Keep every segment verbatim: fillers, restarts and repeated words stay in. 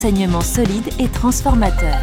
Enseignement solide et transformateur.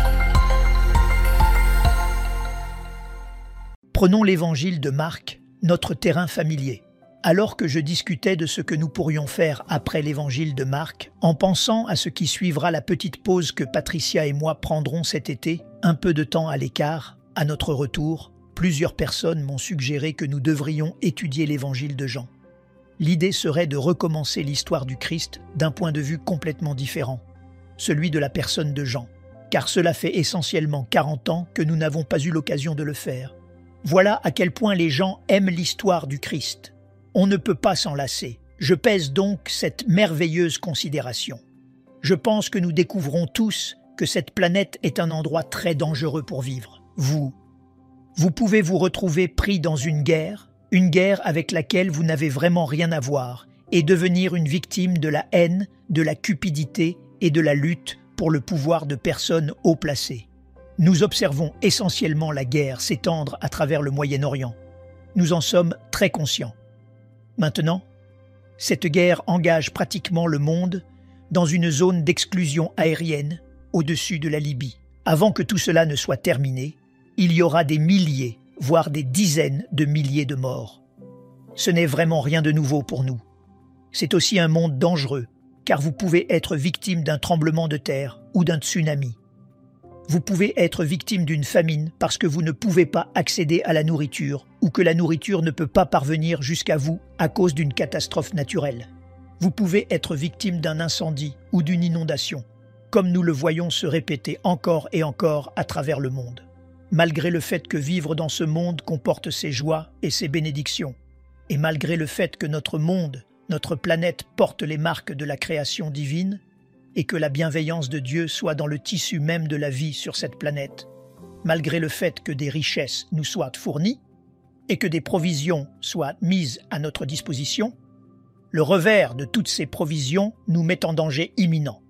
Prenons l'évangile de Marc, notre terrain familier. Alors que je discutais de ce que nous pourrions faire après l'évangile de Marc, en pensant à ce qui suivra la petite pause que Patricia et moi prendrons cet été, un peu de temps à l'écart, à notre retour, plusieurs personnes m'ont suggéré que nous devrions étudier l'évangile de Jean. L'idée serait de recommencer l'histoire du Christ d'un point de vue complètement différent, celui de la personne de Jean, car cela fait essentiellement quarante ans que nous n'avons pas eu l'occasion de le faire. Voilà à quel point les gens aiment l'histoire du Christ. On ne peut pas s'en lasser. Je pèse donc cette merveilleuse considération. Je pense que nous découvrons tous que cette planète est un endroit très dangereux pour vivre. Vous, vous pouvez vous retrouver pris dans une guerre, une guerre avec laquelle vous n'avez vraiment rien à voir, et devenir une victime de la haine, de la cupidité et de la lutte pour le pouvoir de personnes haut placées. Nous observons essentiellement la guerre s'étendre à travers le Moyen-Orient. Nous en sommes très conscients. Maintenant, cette guerre engage pratiquement le monde dans une zone d'exclusion aérienne au-dessus de la Libye. Avant que tout cela ne soit terminé, il y aura des milliers, voire des dizaines de milliers de morts. Ce n'est vraiment rien de nouveau pour nous. C'est aussi un monde dangereux, car vous pouvez être victime d'un tremblement de terre ou d'un tsunami. Vous pouvez être victime d'une famine parce que vous ne pouvez pas accéder à la nourriture ou que la nourriture ne peut pas parvenir jusqu'à vous à cause d'une catastrophe naturelle. Vous pouvez être victime d'un incendie ou d'une inondation, comme nous le voyons se répéter encore et encore à travers le monde. Malgré le fait que vivre dans ce monde comporte ses joies et ses bénédictions, et malgré le fait que notre monde, notre planète porte les marques de la création divine et que la bienveillance de Dieu soit dans le tissu même de la vie sur cette planète, malgré le fait que des richesses nous soient fournies et que des provisions soient mises à notre disposition, le revers de toutes ces provisions nous met en danger imminent.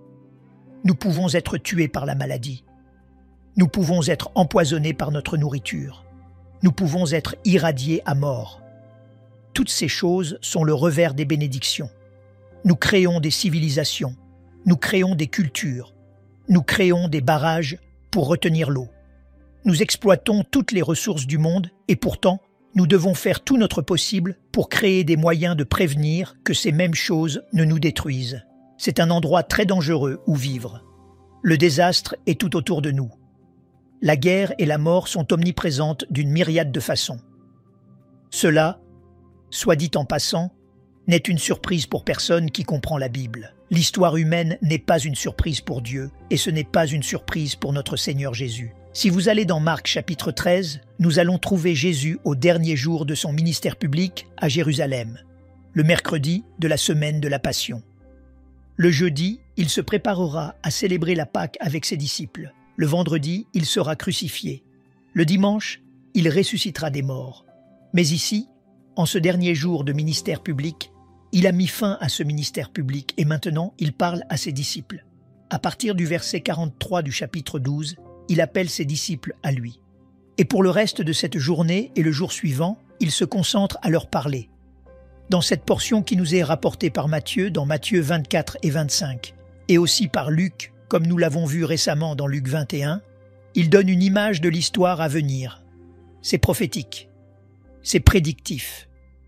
Nous pouvons être tués par la maladie. Nous pouvons être empoisonnés par notre nourriture. Nous pouvons être irradiés à mort. Toutes ces choses sont le revers des bénédictions. Nous créons des civilisations, nous créons des cultures, nous créons des barrages pour retenir l'eau. Nous exploitons toutes les ressources du monde et pourtant, nous devons faire tout notre possible pour créer des moyens de prévenir que ces mêmes choses ne nous détruisent. C'est un endroit très dangereux où vivre. Le désastre est tout autour de nous. La guerre et la mort sont omniprésentes d'une myriade de façons. Cela, soit dit en passant, n'est une surprise pour personne qui comprend la Bible. L'histoire humaine n'est pas une surprise pour Dieu, et ce n'est pas une surprise pour notre Seigneur Jésus. Si vous allez dans Marc chapitre treize, nous allons trouver Jésus au dernier jour de son ministère public à Jérusalem, le mercredi de la semaine de la Passion. Le jeudi, il se préparera à célébrer la Pâque avec ses disciples. Le vendredi, il sera crucifié. Le dimanche, il ressuscitera des morts. Mais ici, en ce dernier jour de ministère public, il a mis fin à ce ministère public et maintenant il parle à ses disciples. À partir du verset quarante-trois du chapitre douze, il appelle ses disciples à lui. Et pour le reste de cette journée et le jour suivant, il se concentre à leur parler. Dans cette portion qui nous est rapportée par Matthieu, dans Matthieu vingt-quatre et vingt-cinq, et aussi par Luc, comme nous l'avons vu récemment dans Luc vingt et un, il donne une image de l'histoire à venir. C'est prophétique. C'est prédictif.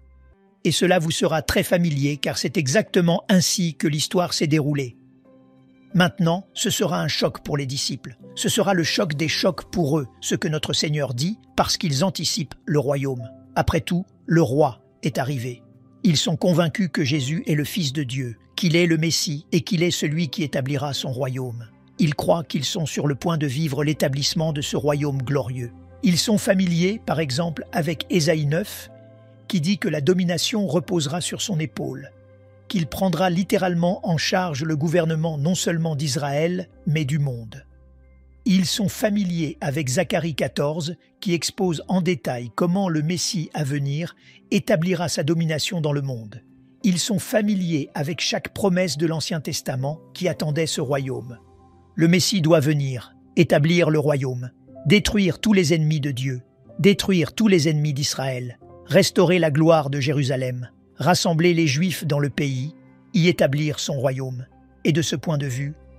Et cela vous sera très familier car c'est exactement ainsi que l'histoire s'est déroulée. Maintenant, ce sera un choc pour les disciples. Ce sera le choc des chocs pour eux, ce que notre Seigneur dit, parce qu'ils anticipent le royaume. Après tout, le roi est arrivé. Ils sont convaincus que Jésus est le Fils de Dieu, qu'il est le Messie et qu'il est celui qui établira son royaume. Ils croient qu'ils sont sur le point de vivre l'établissement de ce royaume glorieux. Ils sont familiers, par exemple, avec Ésaïe neuf, qui dit que la domination reposera sur son épaule, qu'il prendra littéralement en charge le gouvernement non seulement d'Israël, mais du monde. Ils sont familiers avec Zacharie quatorze, qui expose en détail comment le Messie à venir établira sa domination dans le monde. Ils sont familiers avec chaque promesse de l'Ancien Testament qui attendait ce royaume. Le Messie doit venir, établir le royaume, détruire tous les ennemis de Dieu, détruire tous les ennemis d'Israël, restaurer la gloire de Jérusalem, rassembler les Juifs dans le pays, y établir son royaume. Et de ce point de vue,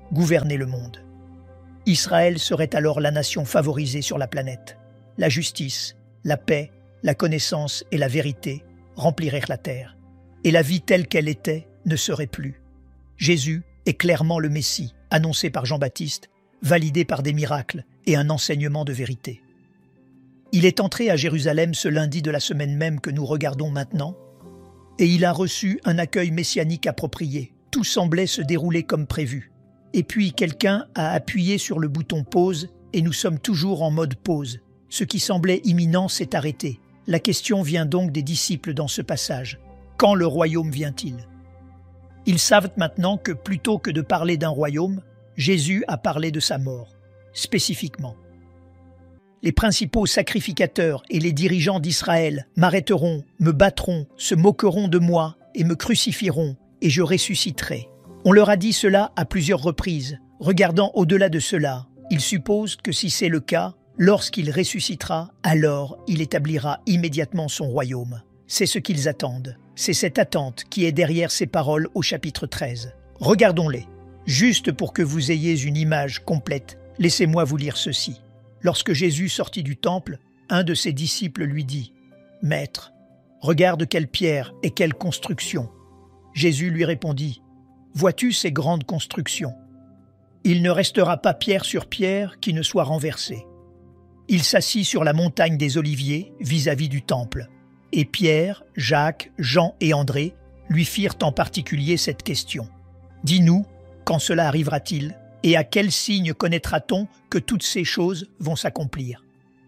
gouverner le monde. Israël serait alors la nation favorisée sur la planète. La justice, la paix, la connaissance et la vérité rempliraient la terre. Et la vie telle qu'elle était ne serait plus. Jésus est clairement le Messie, annoncé par Jean-Baptiste, validé par des miracles et un enseignement de vérité. Il est entré à Jérusalem ce lundi de la semaine même que nous regardons maintenant, et il a reçu un accueil messianique approprié. Tout semblait se dérouler comme prévu. Et puis quelqu'un a appuyé sur le bouton pause et nous sommes toujours en mode pause. Ce qui semblait imminent s'est arrêté. La question vient donc des disciples dans ce passage. Quand le royaume vient-il ? Ils savent maintenant que plutôt que de parler d'un royaume, Jésus a parlé de sa mort, spécifiquement. Les principaux sacrificateurs et les dirigeants d'Israël m'arrêteront, me battront, se moqueront de moi et me crucifieront, et je ressusciterai. On leur a dit cela à plusieurs reprises. Regardant au-delà de cela, ils supposent que si c'est le cas, lorsqu'il ressuscitera, alors il établira immédiatement son royaume. C'est ce qu'ils attendent. C'est cette attente qui est derrière ces paroles au chapitre treize. Regardons-les. Juste pour que vous ayez une image complète, laissez-moi vous lire ceci. Lorsque Jésus sortit du temple, un de ses disciples lui dit « Maître, regarde quelle pierre et quelle construction !» Jésus lui répondit « Vois-tu ces grandes constructions ? Il ne restera pas pierre sur pierre qui ne soit renversée. » Il s'assit sur la montagne des Oliviers vis-à-vis du temple. Et Pierre, Jacques, Jean et André lui firent en particulier cette question. « Dis-nous, quand cela arrivera-t-il ? Et à quel signe connaîtra-t-on que toutes ces choses vont s'accomplir ?»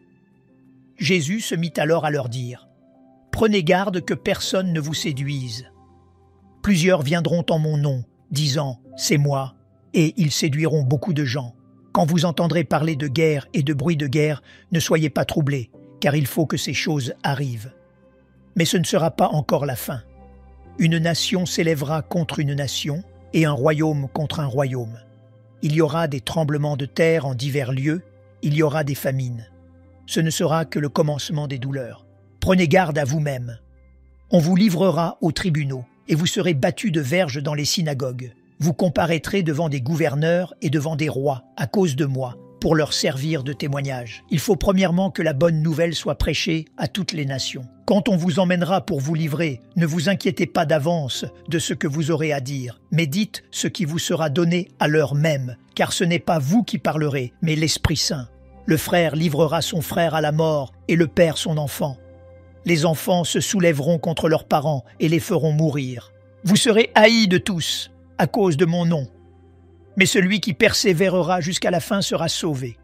Jésus se mit alors à leur dire « Prenez garde que personne ne vous séduise. Plusieurs viendront en mon nom, disant « C'est moi », et ils séduiront beaucoup de gens. Quand vous entendrez parler de guerre et de bruit de guerre, ne soyez pas troublés, car il faut que ces choses arrivent. Mais ce ne sera pas encore la fin. Une nation s'élèvera contre une nation, et un royaume contre un royaume. Il y aura des tremblements de terre en divers lieux, il y aura des famines. Ce ne sera que le commencement des douleurs. Prenez garde à vous-même. On vous livrera aux tribunaux, et vous serez battus de verges dans les synagogues. Vous comparaîtrez devant des gouverneurs et devant des rois, à cause de moi, pour leur servir de témoignage. Il faut premièrement que la bonne nouvelle soit prêchée à toutes les nations. Quand on vous emmènera pour vous livrer, ne vous inquiétez pas d'avance de ce que vous aurez à dire, mais dites ce qui vous sera donné à l'heure même, car ce n'est pas vous qui parlerez, mais l'Esprit Saint. Le frère livrera son frère à la mort et le père son enfant. Les enfants se soulèveront contre leurs parents et les feront mourir. Vous serez haïs de tous à cause de mon nom. Mais celui qui persévérera jusqu'à la fin sera sauvé.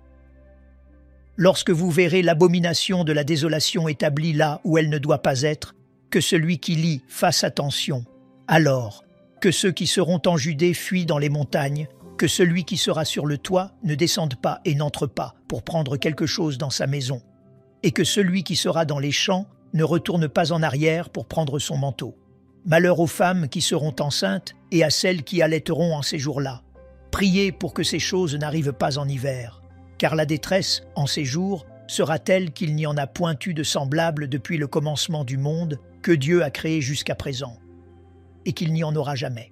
Lorsque vous verrez l'abomination de la désolation établie là où elle ne doit pas être, que celui qui lit fasse attention. Alors, que ceux qui seront en Judée fuient dans les montagnes, que celui qui sera sur le toit ne descende pas et n'entre pas pour prendre quelque chose dans sa maison, et que celui qui sera dans les champs ne retourne pas en arrière pour prendre son manteau. Malheur aux femmes qui seront enceintes et à celles qui allaiteront en ces jours-là. Priez pour que ces choses n'arrivent pas en hiver, car la détresse, en ces jours, sera telle qu'il n'y en a point eu de semblable depuis le commencement du monde que Dieu a créé jusqu'à présent, et qu'il n'y en aura jamais.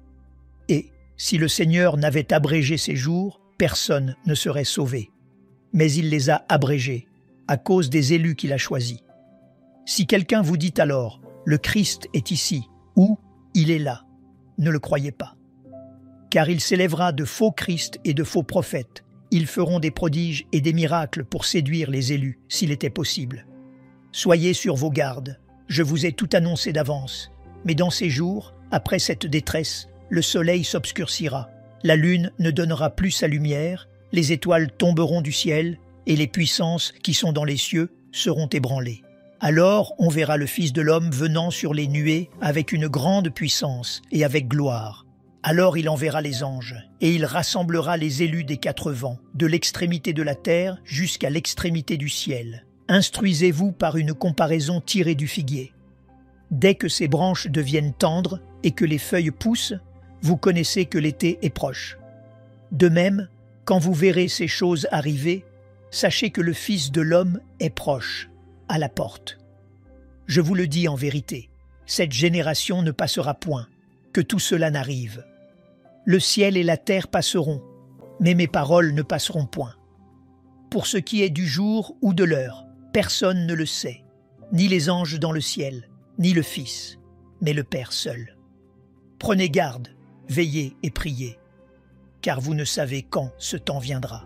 Et, si le Seigneur n'avait abrégé ces jours, personne ne serait sauvé. Mais il les a abrégés, à cause des élus qu'il a choisis. Si quelqu'un vous dit alors, le Christ est ici, ou il est là, ne le croyez pas. Car il s'élèvera de faux Christ et de faux prophètes. Ils feront des prodiges et des miracles pour séduire les élus, s'il était possible. Soyez sur vos gardes, je vous ai tout annoncé d'avance. Mais dans ces jours, après cette détresse, le soleil s'obscurcira, la lune ne donnera plus sa lumière, les étoiles tomberont du ciel, et les puissances qui sont dans les cieux seront ébranlées. Alors on verra le Fils de l'homme venant sur les nuées avec une grande puissance et avec gloire. Alors il enverra les anges, et il rassemblera les élus des quatre vents, de l'extrémité de la terre jusqu'à l'extrémité du ciel. Instruisez-vous par une comparaison tirée du figuier. Dès que ses branches deviennent tendres et que les feuilles poussent, vous connaissez que l'été est proche. De même, quand vous verrez ces choses arriver, sachez que le Fils de l'homme est proche, à la porte. Je vous le dis en vérité, cette génération ne passera point, que tout cela n'arrive. Le ciel et la terre passeront, mais mes paroles ne passeront point. Pour ce qui est du jour ou de l'heure, personne ne le sait, ni les anges dans le ciel, ni le Fils, mais le Père seul. Prenez garde, veillez et priez, car vous ne savez quand ce temps viendra.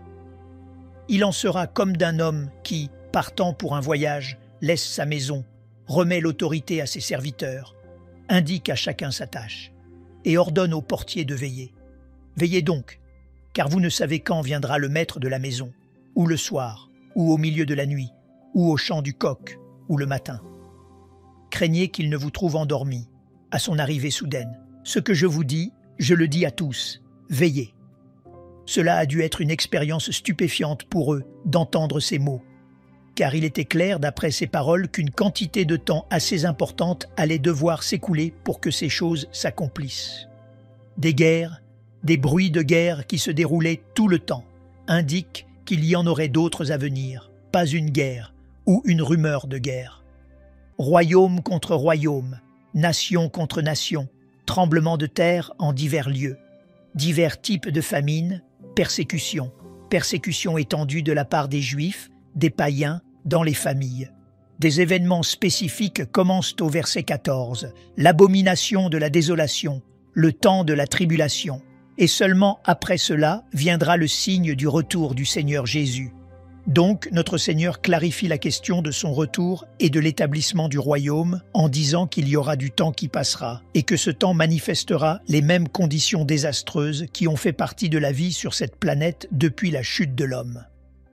Il en sera comme d'un homme qui, partant pour un voyage, laisse sa maison, remet l'autorité à ses serviteurs, indique à chacun sa tâche, et ordonne au portier de veiller. Veillez donc, car vous ne savez quand viendra le maître de la maison, ou le soir, ou au milieu de la nuit, ou au chant du coq, ou le matin. Craignez qu'il ne vous trouve endormi, à son arrivée soudaine. Ce que je vous dis, je le dis à tous, veillez. Cela a dû être une expérience stupéfiante pour eux d'entendre ces mots, car il était clair d'après ces paroles qu'une quantité de temps assez importante allait devoir s'écouler pour que ces choses s'accomplissent. Des guerres, des bruits de guerre qui se déroulaient tout le temps, indiquent qu'il y en aurait d'autres à venir, pas une guerre ou une rumeur de guerre. Royaume contre royaume, nation contre nation, tremblements de terre en divers lieux, divers types de famines, persécutions, persécutions étendues de la part des Juifs, des païens, dans les familles. Des événements spécifiques commencent au verset quatorze, l'abomination de la désolation, le temps de la tribulation, et seulement après cela viendra le signe du retour du Seigneur Jésus. Donc, notre Seigneur clarifie la question de son retour et de l'établissement du royaume en disant qu'il y aura du temps qui passera et que ce temps manifestera les mêmes conditions désastreuses qui ont fait partie de la vie sur cette planète depuis la chute de l'homme.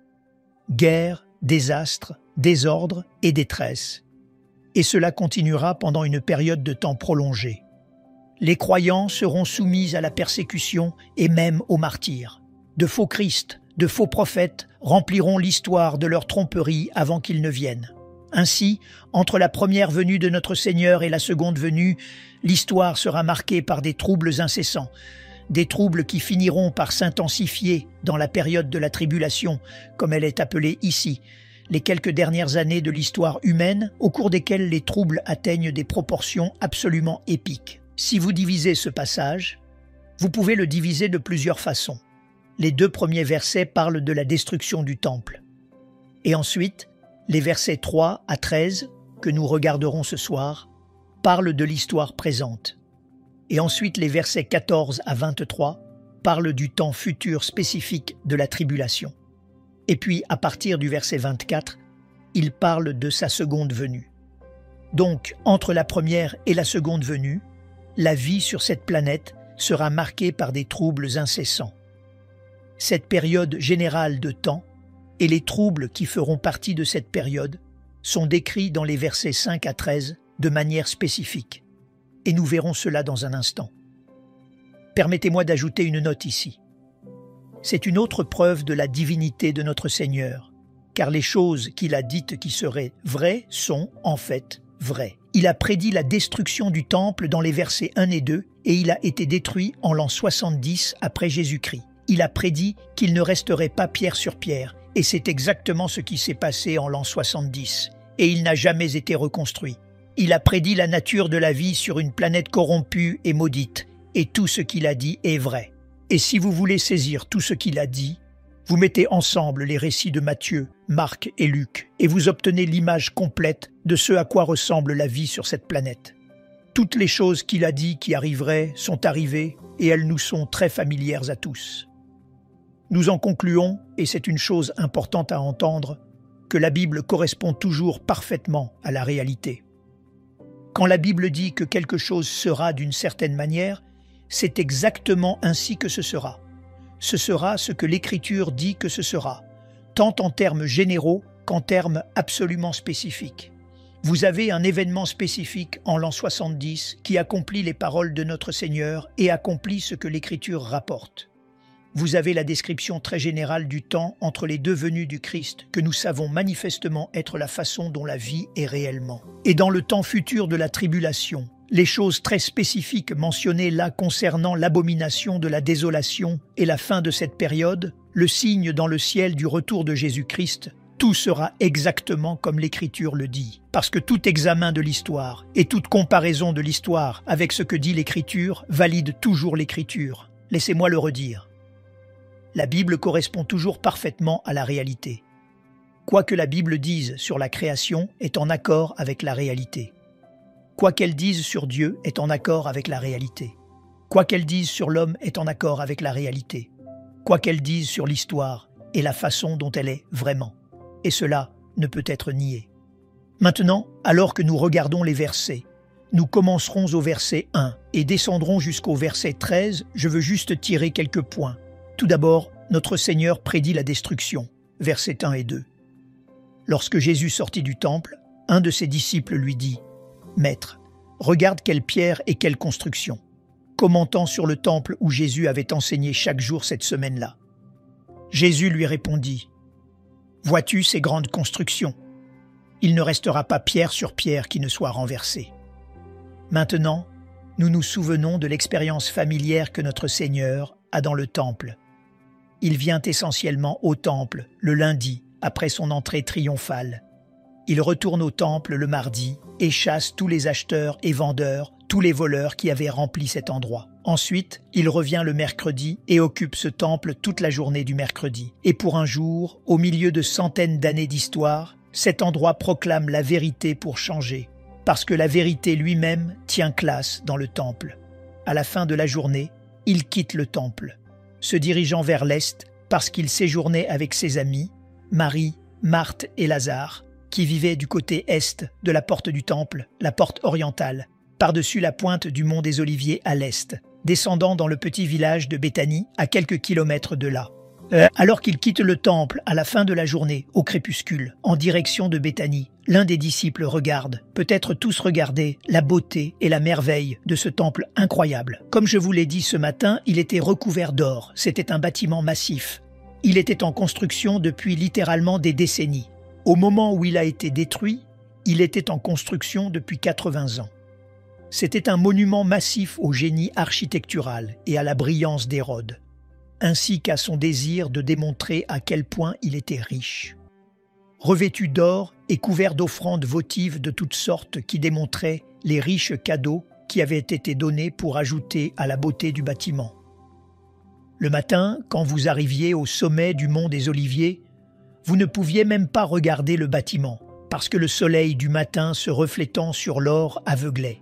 Guerre, désastre, désordre et détresse. Et cela continuera pendant une période de temps prolongée. Les croyants seront soumis à la persécution et même au martyre. De faux Christ, de faux prophètes rempliront l'histoire de leur tromperie avant qu'ils ne viennent. Ainsi, entre la première venue de notre Seigneur et la seconde venue, l'histoire sera marquée par des troubles incessants, des troubles qui finiront par s'intensifier dans la période de la tribulation, comme elle est appelée ici, les quelques dernières années de l'histoire humaine au cours desquelles les troubles atteignent des proportions absolument épiques. Si vous divisez ce passage, vous pouvez le diviser de plusieurs façons. Les deux premiers versets parlent de la destruction du temple. Et ensuite, les versets trois à treize, que nous regarderons ce soir, parlent de l'histoire présente. Et ensuite, les versets quatorze à vingt-trois parlent du temps futur spécifique de la tribulation. Et puis, à partir du verset vingt-quatre, il parle de sa seconde venue. Donc, entre la première et la seconde venue, la vie sur cette planète sera marquée par des troubles incessants. Cette période générale de temps et les troubles qui feront partie de cette période sont décrits dans les versets cinq à treize de manière spécifique. Et nous verrons cela dans un instant. Permettez-moi d'ajouter une note ici. C'est une autre preuve de la divinité de notre Seigneur, car les choses qu'il a dites qui seraient vraies sont, en fait, vraies. Il a prédit la destruction du temple dans les versets un et deux, et il a été détruit en l'an soixante-dix après Jésus-Christ. Il a prédit qu'il ne resterait pas pierre sur pierre, et c'est exactement ce qui s'est passé en l'an soixante-dix, et il n'a jamais été reconstruit. Il a prédit la nature de la vie sur une planète corrompue et maudite, et tout ce qu'il a dit est vrai. Et si vous voulez saisir tout ce qu'il a dit, vous mettez ensemble les récits de Matthieu, Marc et Luc, et vous obtenez l'image complète de ce à quoi ressemble la vie sur cette planète. Toutes les choses qu'il a dit qui arriveraient sont arrivées, et elles nous sont très familières à tous. Nous en concluons, et c'est une chose importante à entendre, que la Bible correspond toujours parfaitement à la réalité. Quand la Bible dit que quelque chose sera d'une certaine manière, c'est exactement ainsi que ce sera. Ce sera ce que l'Écriture dit que ce sera, tant en termes généraux qu'en termes absolument spécifiques. Vous avez un événement spécifique en l'an soixante-dix qui accomplit les paroles de notre Seigneur et accomplit ce que l'Écriture rapporte. Vous avez la description très générale du temps entre les deux venues du Christ, que nous savons manifestement être la façon dont la vie est réellement. Et dans le temps futur de la tribulation, les choses très spécifiques mentionnées là concernant l'abomination de la désolation et la fin de cette période, le signe dans le ciel du retour de Jésus-Christ, tout sera exactement comme l'Écriture le dit. Parce que tout examen de l'histoire et toute comparaison de l'histoire avec ce que dit l'Écriture valide toujours l'Écriture. laissez-moi le redire. La Bible correspond toujours parfaitement à la réalité. Quoi que la Bible dise sur la création est en accord avec la réalité. Quoi qu'elle dise sur Dieu est en accord avec la réalité. Quoi qu'elle dise sur l'homme est en accord avec la réalité. Quoi qu'elle dise sur l'histoire et la façon dont elle est vraiment. Et cela ne peut être nié. Maintenant, alors que nous regardons les versets, nous commencerons au verset un et descendrons jusqu'au verset treize. Je veux juste tirer quelques points. Tout d'abord, notre Seigneur prédit la destruction, versets un et deux. Lorsque Jésus sortit du temple, un de ses disciples lui dit « Maître, regarde quelle pierre et quelle construction !» commentant sur le temple où Jésus avait enseigné chaque jour cette semaine-là. Jésus lui répondit « Vois-tu ces grandes constructions ? Il ne restera pas pierre sur pierre qui ne soit renversée. » Maintenant, nous nous souvenons de l'expérience familière que notre Seigneur a dans le temple. Il vient essentiellement au temple le lundi, après son entrée triomphale. Il retourne au temple le mardi et chasse tous les acheteurs et vendeurs, tous les voleurs qui avaient rempli cet endroit. Ensuite, il revient le mercredi et occupe ce temple toute la journée du mercredi. Et pour un jour, au milieu de centaines d'années d'histoire, cet endroit proclame la vérité pour changer, parce que la vérité lui-même tient classe dans le temple. À la fin de la journée, il quitte le temple, se dirigeant vers l'est parce qu'il séjournait avec ses amis, Marie, Marthe et Lazare, qui vivaient du côté est de la porte du temple, la porte orientale, par-dessus la pointe du mont des Oliviers à l'est, descendant dans le petit village de Béthanie à quelques kilomètres de là. Euh, alors qu'il quitte le temple à la fin de la journée, au crépuscule, en direction de Béthanie, l'un des disciples regarde, peut-être tous regardaient, la beauté et la merveille de ce temple incroyable. Comme je vous l'ai dit ce matin, il était recouvert d'or, c'était un bâtiment massif. Il était en construction depuis littéralement des décennies. Au moment où il a été détruit, il était en construction depuis quatre-vingts ans. C'était un monument massif au génie architectural et à la brillance d'Hérode, ainsi qu'à son désir de démontrer à quel point il était riche. Revêtu d'or et couvert d'offrandes votives de toutes sortes qui démontraient les riches cadeaux qui avaient été donnés pour ajouter à la beauté du bâtiment. Le matin, quand vous arriviez au sommet du mont des Oliviers, vous ne pouviez même pas regarder le bâtiment, parce que le soleil du matin se reflétant sur l'or aveuglait.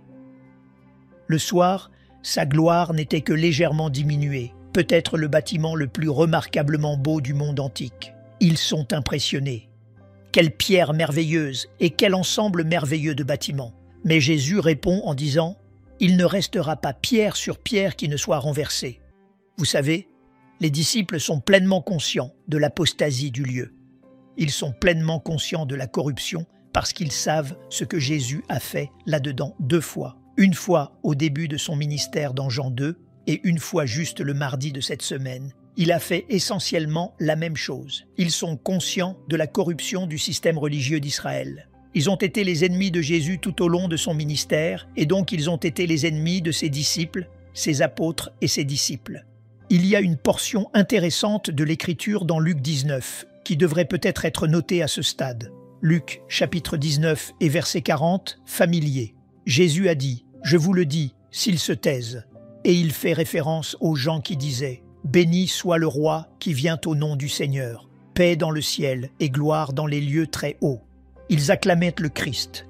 Le soir, sa gloire n'était que légèrement diminuée, peut-être le bâtiment le plus remarquablement beau du monde antique. Ils sont impressionnés. Quelle pierre merveilleuse et quel ensemble merveilleux de bâtiments. Mais Jésus répond en disant « Il ne restera pas pierre sur pierre qui ne soit renversée. » Vous savez, les disciples sont pleinement conscients de l'apostasie du lieu. Ils sont pleinement conscients de la corruption parce qu'ils savent ce que Jésus a fait là-dedans deux fois. Une fois au début de son ministère dans Jean deux et une fois juste le mardi de cette semaine. Il a fait essentiellement la même chose. Ils sont conscients de la corruption du système religieux d'Israël. Ils ont été les ennemis de Jésus tout au long de son ministère et donc ils ont été les ennemis de ses disciples, ses apôtres et ses disciples. Il y a une portion intéressante de l'Écriture dans Luc dix-neuf qui devrait peut-être être notée à ce stade. Luc chapitre dix-neuf et verset quarante, familier. Jésus a dit « Je vous le dis, s'ils se taisent ». Et il fait référence aux gens qui disaient « Béni soit le roi qui vient au nom du Seigneur, paix dans le ciel et gloire dans les lieux très hauts ». Ils acclamaient le Christ.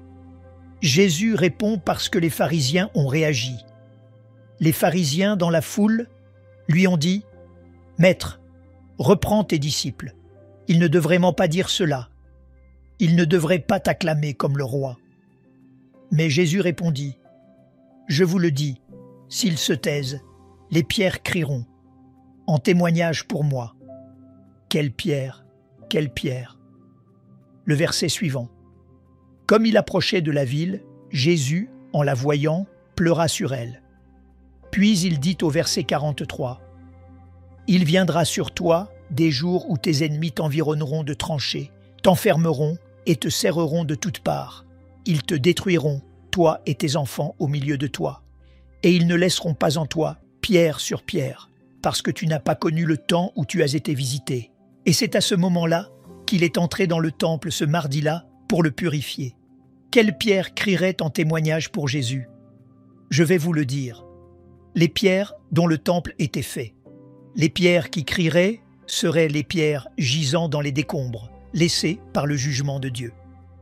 Jésus répond parce que les pharisiens ont réagi. Les pharisiens dans la foule lui ont dit « Maître, reprends tes disciples. Ils ne devraient vraiment pas dire cela. Ils ne devraient pas t'acclamer comme le roi. » Mais Jésus répondit « Je vous le dis, s'ils se taisent, les pierres crieront, en témoignage pour moi. » Quelle pierre, quelle pierre. Le verset suivant. Comme il approchait de la ville, Jésus, en la voyant, pleura sur elle. Puis il dit au verset quarante-trois, « Il viendra sur toi des jours où tes ennemis t'environneront de tranchées, t'enfermeront et te serreront de toutes parts. Ils te détruiront, toi et tes enfants au milieu de toi. Et ils ne laisseront pas en toi pierre sur pierre, parce que tu n'as pas connu le temps où tu as été visité. » Et c'est à ce moment-là qu'il est entré dans le temple ce mardi-là pour le purifier. Quelle pierre crierait en témoignage pour Jésus? Je vais vous le dire. Les pierres dont le temple était fait. Les pierres qui crieraient seraient les pierres gisant dans les décombres, laissées par le jugement de Dieu.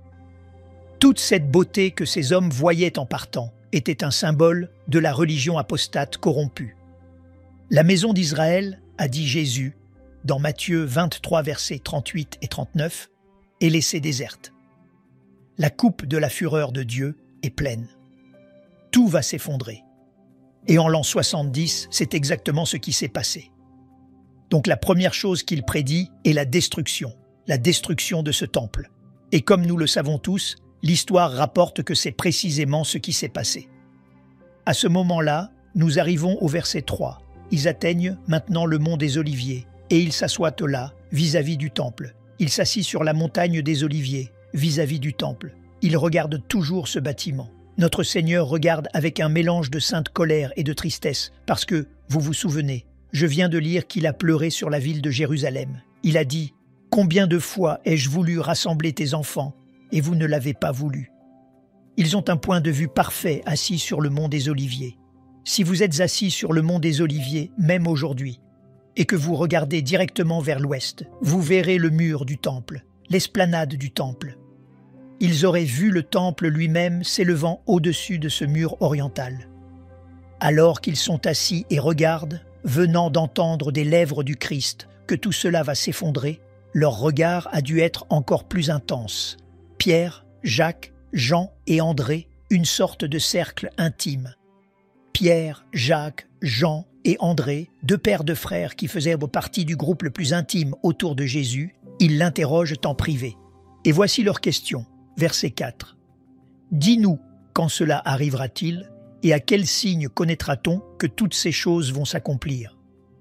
Toute cette beauté que ces hommes voyaient en partant était un symbole de la religion apostate corrompue. La maison d'Israël, a dit Jésus, dans Matthieu vingt-trois, versets trente-huit et trente-neuf, est laissée déserte. La coupe de la fureur de Dieu est pleine. Tout va s'effondrer. Et en l'an soixante-dix, c'est exactement ce qui s'est passé. Donc la première chose qu'il prédit est la destruction, la destruction de ce temple. Et comme nous le savons tous, l'histoire rapporte que c'est précisément ce qui s'est passé. À ce moment-là, nous arrivons au verset trois. Ils atteignent maintenant le mont des Oliviers, et ils s'assoient là, vis-à-vis du temple. Il s'assit sur la montagne des Oliviers, vis-à-vis du temple. Il regarde toujours ce bâtiment. Notre Seigneur regarde avec un mélange de sainte colère et de tristesse, parce que, vous vous souvenez, je viens de lire qu'il a pleuré sur la ville de Jérusalem. Il a dit « Combien de fois ai-je voulu rassembler tes enfants, et vous ne l'avez pas voulu ?» Ils ont un point de vue parfait assis sur le mont des Oliviers. Si vous êtes assis sur le mont des Oliviers, même aujourd'hui, et que vous regardez directement vers l'ouest, vous verrez le mur du temple, l'esplanade du temple. Ils auraient vu le temple lui-même s'élevant au-dessus de ce mur oriental. Alors qu'ils sont assis et regardent, venant d'entendre des lèvres du Christ que tout cela va s'effondrer, leur regard a dû être encore plus intense. Pierre, Jacques, Jean et André, une sorte de cercle intime. Pierre, Jacques, Jean et André, deux paires de frères qui faisaient partie du groupe le plus intime autour de Jésus, ils l'interrogent en privé. Et voici leur question, verset quatre. « Dis-nous quand cela arrivera-t-il et à quel signe connaîtra-t-on que toutes ces choses vont s'accomplir ?»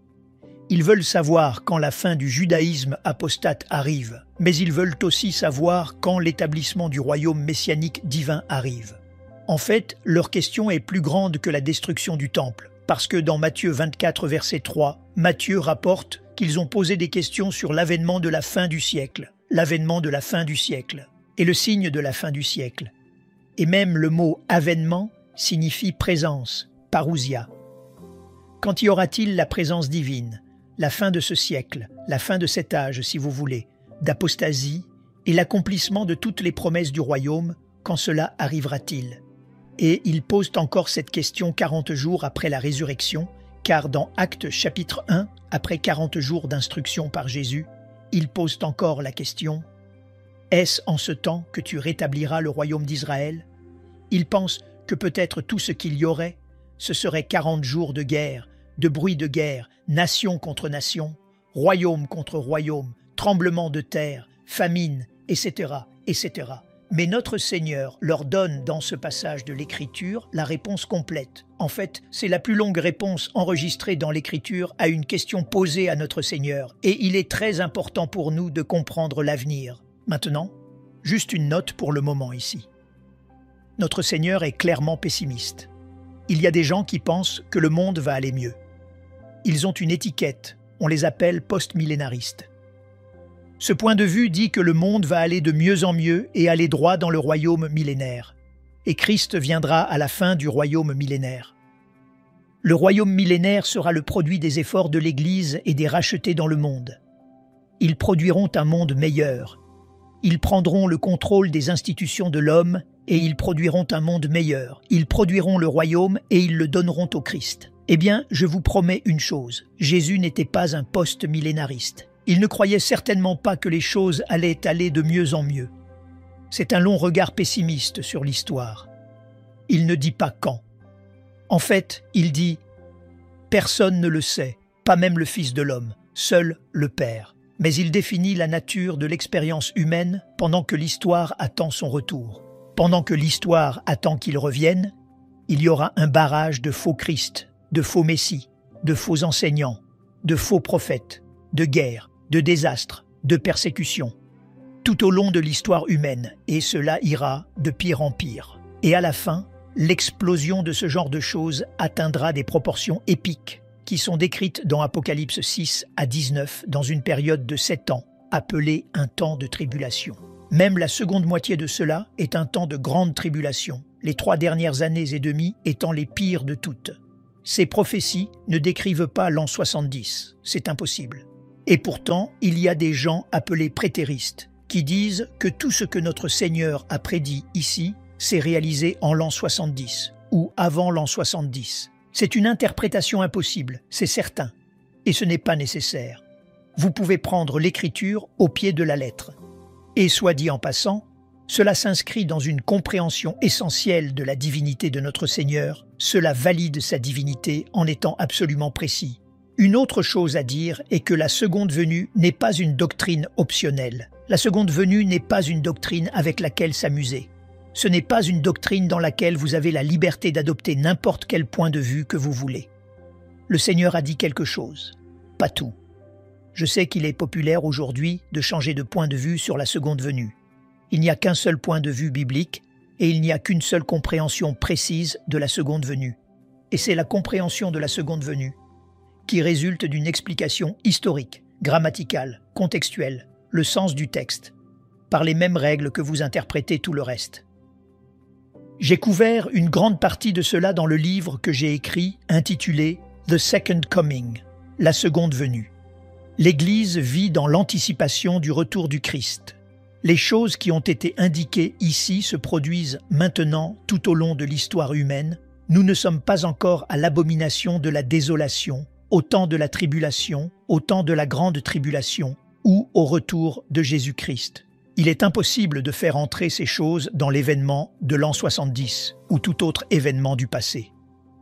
Ils veulent savoir quand la fin du judaïsme apostate arrive, mais ils veulent aussi savoir quand l'établissement du royaume messianique divin arrive. En fait, leur question est plus grande que la destruction du temple, parce que dans Matthieu vingt-quatre, verset trois, Matthieu rapporte qu'ils ont posé des questions sur l'avènement de la fin du siècle, l'avènement de la fin du siècle, et le signe de la fin du siècle. Et même le mot « avènement » signifie présence, parousia. Quand y aura-t-il la présence divine, la fin de ce siècle, la fin de cet âge, si vous voulez, d'apostasie et l'accomplissement de toutes les promesses du royaume, quand cela arrivera-t-il? Et ils posent encore cette question quarante jours après la résurrection, car dans Actes chapitre un, après quarante jours d'instruction par Jésus, ils posent encore la question « Est-ce en ce temps que tu rétabliras le royaume d'Israël ?» Ils pensent que peut-être tout ce qu'il y aurait, ce serait quarante jours de guerre, de bruit de guerre, nation contre nation, royaume contre royaume, tremblement de terre, famine, et cetera, et cetera. Mais notre Seigneur leur donne dans ce passage de l'Écriture la réponse complète. En fait, c'est la plus longue réponse enregistrée dans l'Écriture à une question posée à notre Seigneur. Et il est très important pour nous de comprendre l'avenir. Maintenant, juste une note pour le moment ici. Notre Seigneur est clairement pessimiste. Il y a des gens qui pensent que le monde va aller mieux. Ils ont une étiquette, on les appelle post-millénaristes. Ce point de vue dit que le monde va aller de mieux en mieux et aller droit dans le royaume millénaire. Et Christ viendra à la fin du royaume millénaire. Le royaume millénaire sera le produit des efforts de l'Église et des rachetés dans le monde. Ils produiront un monde meilleur. Ils prendront le contrôle des institutions de l'homme et ils produiront un monde meilleur. Ils produiront le royaume et ils le donneront au Christ. Eh bien, je vous promets une chose, Jésus n'était pas un post-millénariste. Il ne croyait certainement pas que les choses allaient aller de mieux en mieux. C'est un long regard pessimiste sur l'histoire. Il ne dit pas quand. En fait, il dit « Personne ne le sait, pas même le Fils de l'homme, seul le Père. » Mais il définit la nature de l'expérience humaine pendant que l'histoire attend son retour. Pendant que l'histoire attend qu'il revienne, il y aura un barrage de faux Christ, de faux Messie, de faux enseignants, de faux prophètes, de guerres, de désastres, de persécutions, tout au long de l'histoire humaine, et cela ira de pire en pire. Et à la fin, l'explosion de ce genre de choses atteindra des proportions épiques qui sont décrites dans Apocalypse six à dix-neuf dans une période de sept ans, appelée un temps de tribulation. Même la seconde moitié de cela est un temps de grande tribulation, les trois dernières années et demie étant les pires de toutes. Ces prophéties ne décrivent pas l'an soixante-dix, c'est impossible. Et pourtant, il y a des gens appelés prétéristes qui disent que tout ce que notre Seigneur a prédit ici s'est réalisé en l'an soixante-dix ou avant l'an soixante-dix. C'est une interprétation impossible, c'est certain, et ce n'est pas nécessaire. Vous pouvez prendre l'Écriture au pied de la lettre. Et soit dit en passant, cela s'inscrit dans une compréhension essentielle de la divinité de notre Seigneur. Cela valide sa divinité en étant absolument précis. Une autre chose à dire est que la seconde venue n'est pas une doctrine optionnelle. La seconde venue n'est pas une doctrine avec laquelle s'amuser. Ce n'est pas une doctrine dans laquelle vous avez la liberté d'adopter n'importe quel point de vue que vous voulez. Le Seigneur a dit quelque chose, pas tout. Je sais qu'il est populaire aujourd'hui de changer de point de vue sur la seconde venue. Il n'y a qu'un seul point de vue biblique et il n'y a qu'une seule compréhension précise de la seconde venue. Et c'est la compréhension de la seconde venue qui résulte d'une explication historique, grammaticale, contextuelle, le sens du texte, par les mêmes règles que vous interprétez tout le reste. J'ai couvert une grande partie de cela dans le livre que j'ai écrit intitulé « The Second Coming », la seconde venue. L'Église vit dans l'anticipation du retour du Christ. Les choses qui ont été indiquées ici se produisent maintenant tout au long de l'histoire humaine. Nous ne sommes pas encore à l'abomination de la désolation, au temps de la tribulation, au temps de la grande tribulation ou au retour de Jésus-Christ. Il est impossible de faire entrer ces choses dans l'événement de l'an soixante-dix ou tout autre événement du passé.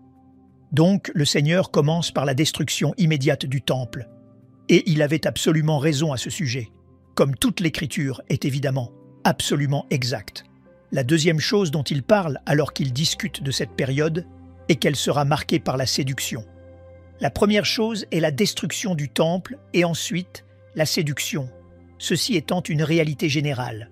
Donc, le Seigneur commence par la destruction immédiate du temple. Et il avait absolument raison à ce sujet, comme toute l'Écriture est évidemment absolument exacte. La deuxième chose dont il parle alors qu'il discute de cette période est qu'elle sera marquée par la séduction. La première chose est la destruction du temple et ensuite la séduction, ceci étant une réalité générale.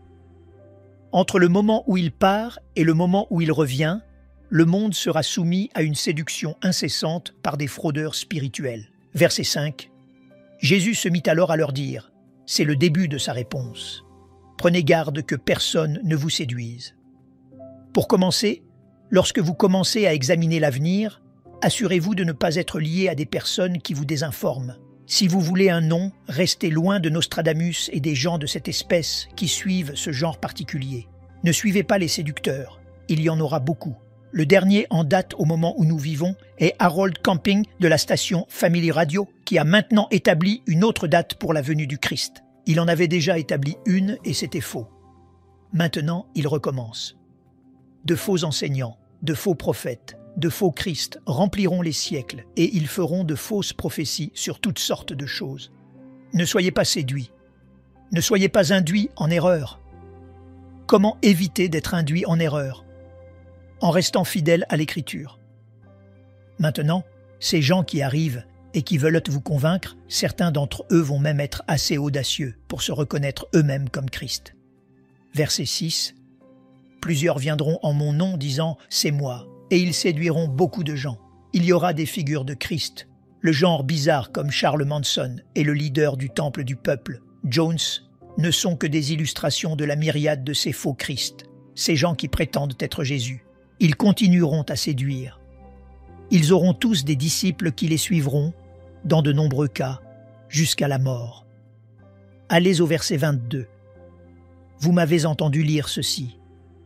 Entre le moment où il part et le moment où il revient, le monde sera soumis à une séduction incessante par des fraudeurs spirituels. Verset cinq. Jésus se mit alors à leur dire, c'est le début de sa réponse. Prenez garde que personne ne vous séduise. Pour commencer, lorsque vous commencez à examiner l'avenir, assurez-vous de ne pas être lié à des personnes qui vous désinforment. Si vous voulez un nom, restez loin de Nostradamus et des gens de cette espèce qui suivent ce genre particulier. Ne suivez pas les séducteurs, il y en aura beaucoup. Le dernier en date au moment où nous vivons est Harold Camping de la station Family Radio qui a maintenant établi une autre date pour la venue du Christ. Il en avait déjà établi une et c'était faux. Maintenant, il recommence. De faux enseignants, de faux prophètes, de faux Christ rempliront les siècles et ils feront de fausses prophéties sur toutes sortes de choses. Ne soyez pas séduits. Ne soyez pas induits en erreur. Comment éviter d'être induit en erreur ? En restant fidèle à l'Écriture. Maintenant, ces gens qui arrivent et qui veulent vous convaincre, certains d'entre eux vont même être assez audacieux pour se reconnaître eux-mêmes comme Christ. Verset six. Plusieurs viendront en mon nom disant « c'est moi » et ils séduiront beaucoup de gens. Il y aura des figures de Christ, le genre bizarre comme Charles Manson et le leader du temple du peuple, Jones, ne sont que des illustrations de la myriade de ces faux Christ, ces gens qui prétendent être Jésus. Ils continueront à séduire. Ils auront tous des disciples qui les suivront, dans de nombreux cas, jusqu'à la mort. Allez au verset vingt-deux. Vous m'avez entendu lire ceci.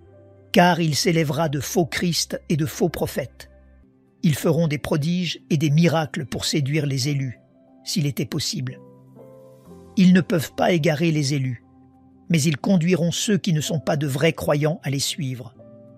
Car il s'élèvera de faux Christ et de faux prophètes. Ils feront des prodiges et des miracles pour séduire les élus, s'il était possible. Ils ne peuvent pas égarer les élus, mais ils conduiront ceux qui ne sont pas de vrais croyants à les suivre.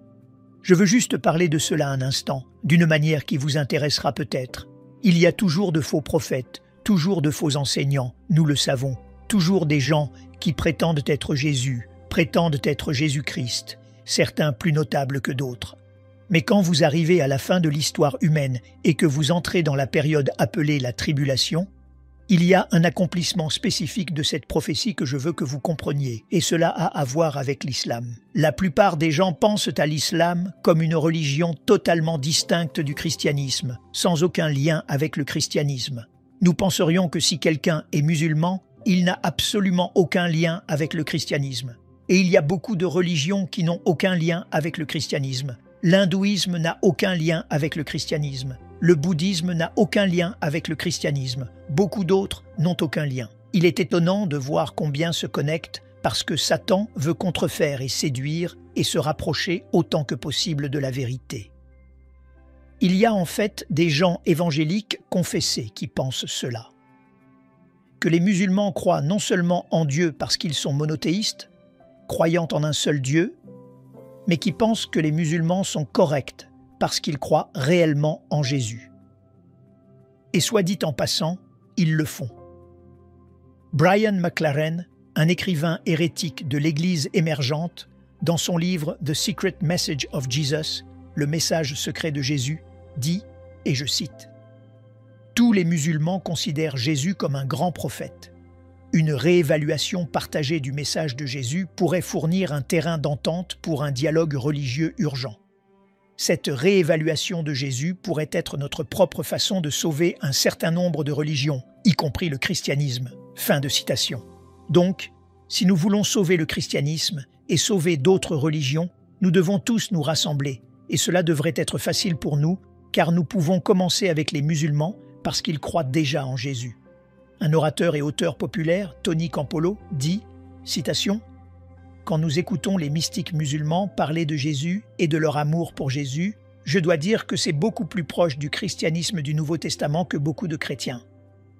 Je veux juste parler de cela un instant, d'une manière qui vous intéressera peut-être. Il y a toujours de faux prophètes, toujours de faux enseignants, nous le savons, toujours des gens qui prétendent être Jésus, prétendent être Jésus-Christ, certains plus notables que d'autres. Mais quand vous arrivez à la fin de l'histoire humaine et que vous entrez dans la période appelée la tribulation, il y a un accomplissement spécifique de cette prophétie que je veux que vous compreniez, et cela a à voir avec l'islam. La plupart des gens pensent à l'islam comme une religion totalement distincte du christianisme, sans aucun lien avec le christianisme. Nous penserions que si quelqu'un est musulman, il n'a absolument aucun lien avec le christianisme. Et il y a beaucoup de religions qui n'ont aucun lien avec le christianisme. L'hindouisme n'a aucun lien avec le christianisme. Le bouddhisme n'a aucun lien avec le christianisme. Beaucoup d'autres n'ont aucun lien. Il est étonnant de voir combien se connectent parce que Satan veut contrefaire et séduire et se rapprocher autant que possible de la vérité. Il y a en fait des gens évangéliques confessés qui pensent cela. Que les musulmans croient non seulement en Dieu parce qu'ils sont monothéistes, croyant en un seul Dieu, mais qui pensent que les musulmans sont corrects parce qu'ils croient réellement en Jésus. Et soit dit en passant, ils le font. Brian McLaren, un écrivain hérétique de l'Église émergente, dans son livre « The Secret Message of Jesus », le message secret de Jésus, dit, et je cite, « Tous les musulmans considèrent Jésus comme un grand prophète. Une réévaluation partagée du message de Jésus pourrait fournir un terrain d'entente pour un dialogue religieux urgent. Cette réévaluation de Jésus pourrait être notre propre façon de sauver un certain nombre de religions, y compris le christianisme. » Fin de citation. Donc, si nous voulons sauver le christianisme et sauver d'autres religions, nous devons tous nous rassembler, et cela devrait être facile pour nous, car nous pouvons commencer avec les musulmans parce qu'ils croient déjà en Jésus. Un orateur et auteur populaire, Tony Campolo, dit, citation, « Quand nous écoutons les mystiques musulmans parler de Jésus et de leur amour pour Jésus, je dois dire que c'est beaucoup plus proche du christianisme du Nouveau Testament que beaucoup de chrétiens. Vraiment ?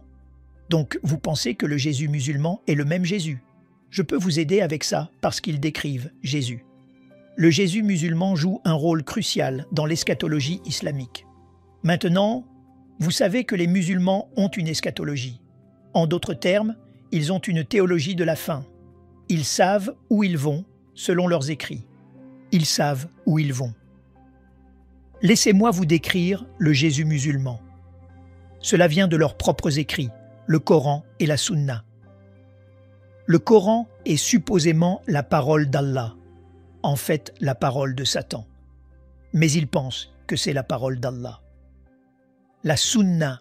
Donc vous pensez que le Jésus musulman est le même Jésus ? Je peux vous aider avec ça parce qu'ils décrivent Jésus. Le Jésus musulman joue un rôle crucial dans l'eschatologie islamique. Maintenant, vous savez que les musulmans ont une eschatologie. En d'autres termes, ils ont une théologie de la fin. Ils savent où ils vont, selon leurs écrits. Ils savent où ils vont. Laissez-moi vous décrire le Jésus musulman. Cela vient de leurs propres écrits, le Coran et la Sunna. Le Coran est supposément la parole d'Allah, en fait la parole de Satan. Mais ils pensent que c'est la parole d'Allah. La Sunna.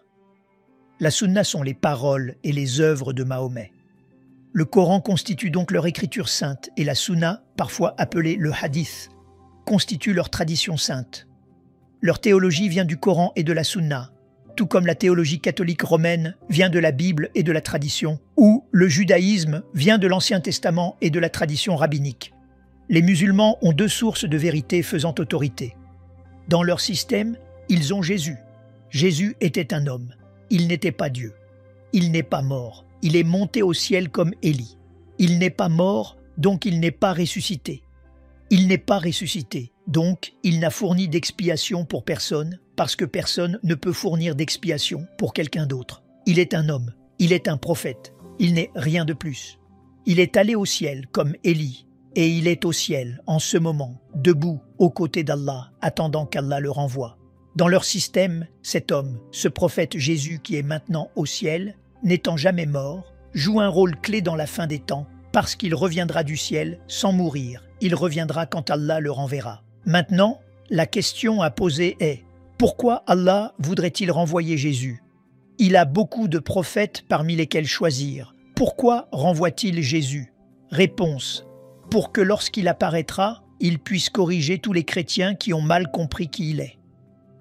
La Sunna sont les paroles et les œuvres de Mahomet. Le Coran constitue donc leur écriture sainte et la Sunna, parfois appelée le Hadith, constitue leur tradition sainte. Leur théologie vient du Coran et de la Sunna, tout comme la théologie catholique romaine vient de la Bible et de la tradition, ou le judaïsme vient de l'Ancien Testament et de la tradition rabbinique. Les musulmans ont deux sources de vérité faisant autorité. Dans leur système, ils ont Jésus. Jésus était un homme. Il n'était pas Dieu. Il n'est pas mort. Il est monté au ciel comme Élie. Il n'est pas mort, donc il n'est pas ressuscité. Il n'est pas ressuscité, donc il n'a fourni d'expiation pour personne, parce que personne ne peut fournir d'expiation pour quelqu'un d'autre. Il est un homme, il est un prophète, il n'est rien de plus. Il est allé au ciel comme Élie, et il est au ciel en ce moment, debout aux côtés d'Allah, attendant qu'Allah le renvoie. Dans leur système, cet homme, ce prophète Jésus qui est maintenant au ciel, n'étant jamais mort, joue un rôle clé dans la fin des temps, parce qu'il reviendra du ciel sans mourir. Il reviendra quand Allah le renverra. Maintenant, la question à poser est, pourquoi Allah voudrait-il renvoyer Jésus? Il a beaucoup de prophètes parmi lesquels choisir. Pourquoi renvoie-t-il Jésus? Réponse, pour que lorsqu'il apparaîtra, il puisse corriger tous les chrétiens qui ont mal compris qui il est.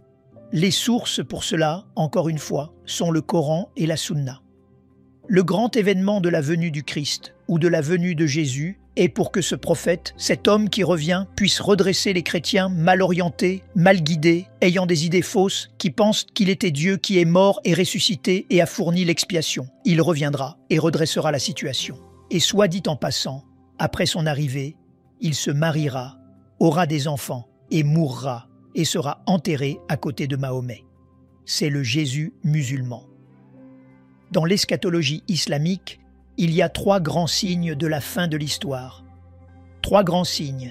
Les sources pour cela, encore une fois, sont le Coran et la Sunna. Le grand événement de la venue du Christ ou de la venue de Jésus est pour que ce prophète, cet homme qui revient, puisse redresser les chrétiens mal orientés, mal guidés, ayant des idées fausses, qui pensent qu'il était Dieu qui est mort et ressuscité et a fourni l'expiation. Il reviendra et redressera la situation. Et soit dit en passant, après son arrivée, il se mariera, aura des enfants et mourra et sera enterré à côté de Mahomet. C'est le Jésus musulman. Dans l'eschatologie islamique, il y a trois grands signes de la fin de l'histoire. Trois grands signes.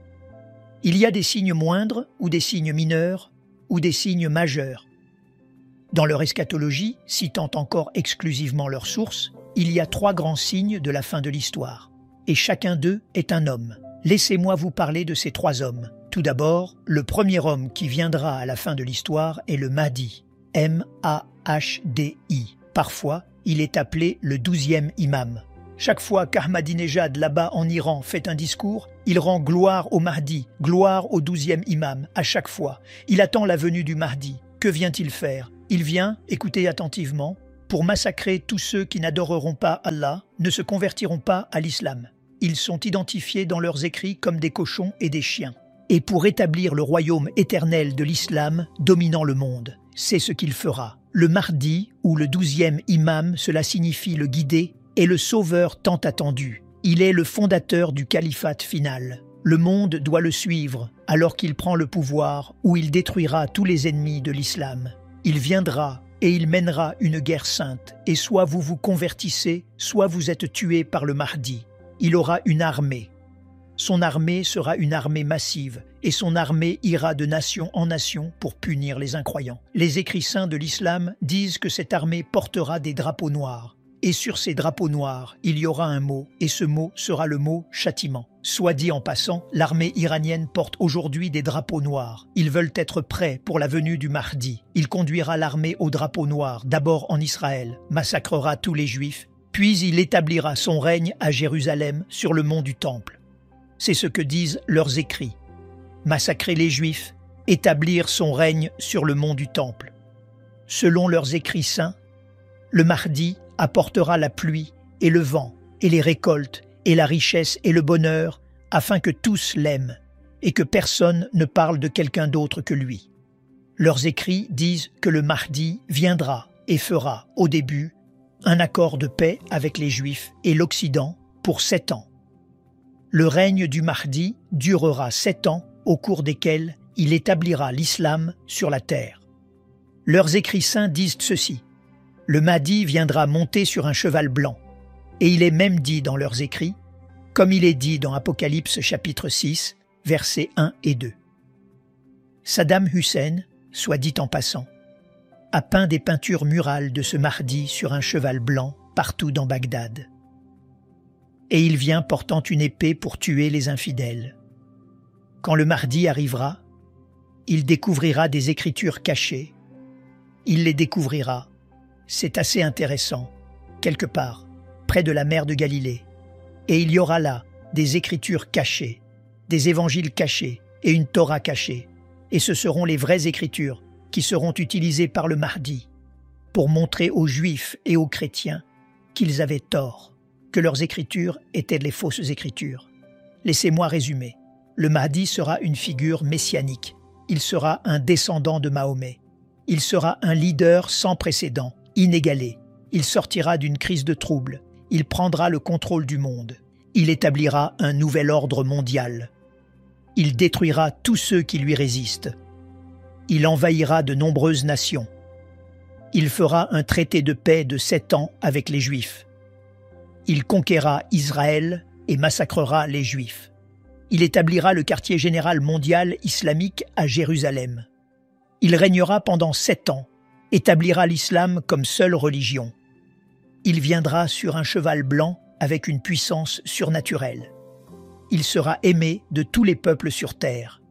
Il y a des signes moindres ou des signes mineurs ou des signes majeurs. Dans leur eschatologie, citant encore exclusivement leurs sources, il y a trois grands signes de la fin de l'histoire. Et chacun d'eux est un homme. Laissez-moi vous parler de ces trois hommes. Tout d'abord, le premier homme qui viendra à la fin de l'histoire est le Mahdi, M A H D I. Parfois, il est appelé le douzième imam. Chaque fois qu'Ahmadinejad, là-bas en Iran, fait un discours, il rend gloire au Mahdi, gloire au douzième imam, à chaque fois. Il attend la venue du Mahdi. que vient-il faire? Il vient, écoutez attentivement, pour massacrer tous ceux qui n'adoreront pas Allah, ne se convertiront pas à l'islam. Ils sont identifiés dans leurs écrits comme des cochons et des chiens. Et pour établir le royaume éternel de l'islam dominant le monde, c'est ce qu'il fera. Le Mahdi, ou le douzième imam, cela signifie le guidé, est le sauveur tant attendu. Il est le fondateur du califat final. Le monde doit le suivre alors qu'il prend le pouvoir où il détruira tous les ennemis de l'islam. Il viendra et il mènera une guerre sainte, et soit vous vous convertissez, soit vous êtes tués par le Mahdi. Il aura une armée. Son armée sera une armée massive, et son armée ira de nation en nation pour punir les incroyants. Les écrits saints de l'islam disent que cette armée portera des drapeaux noirs. Et sur ces drapeaux noirs, il y aura un mot, et ce mot sera le mot châtiment. Soit dit en passant, l'armée iranienne porte aujourd'hui des drapeaux noirs. Ils veulent être prêts pour la venue du Mahdi. Il conduira l'armée au drapeau noir, d'abord en Israël, massacrera tous les Juifs, puis il établira son règne à Jérusalem sur le mont du Temple. C'est ce que disent leurs écrits. Massacrer les Juifs, établir son règne sur le mont du Temple. Selon leurs écrits saints, le Mahdi apportera la pluie et le vent et les récoltes et la richesse et le bonheur afin que tous l'aiment et que personne ne parle de quelqu'un d'autre que lui. Leurs écrits disent que le Mahdi viendra et fera, au début, un accord de paix avec les Juifs et l'Occident pour sept ans. Le règne du Mahdi durera sept ans au cours desquels il établira l'islam sur la terre. Leurs écrits saints disent ceci. Le Mahdi viendra monter sur un cheval blanc, et il est même dit dans leurs écrits, comme il est dit dans Apocalypse chapitre six, versets un et deux. Saddam Hussein, soit dit en passant, a peint des peintures murales de ce Mahdi sur un cheval blanc partout dans Bagdad. Et il vient portant une épée pour tuer les infidèles. Quand le Mahdi arrivera, il découvrira des écritures cachées. Il les découvrira. C'est assez intéressant, quelque part, près de la mer de Galilée. Et il y aura là des écritures cachées, des évangiles cachés et une Torah cachée. Et ce seront les vraies écritures qui seront utilisées par le Mahdi pour montrer aux Juifs et aux chrétiens qu'ils avaient tort, que leurs écritures étaient les fausses écritures. Laissez-moi résumer. Le Mahdi sera une figure messianique. Il sera un descendant de Mahomet. Il sera un leader sans précédent, inégalé. Il sortira d'une crise de troubles. Il prendra le contrôle du monde. Il établira un nouvel ordre mondial. Il détruira tous ceux qui lui résistent. Il envahira de nombreuses nations. Il fera un traité de paix de sept ans avec les Juifs. Il conquérera Israël et massacrera les Juifs. Il établira le quartier général mondial islamique à Jérusalem. Il régnera pendant sept ans, établira l'islam comme seule religion. Il viendra sur un cheval blanc avec une puissance surnaturelle. Il sera aimé de tous les peuples sur terre.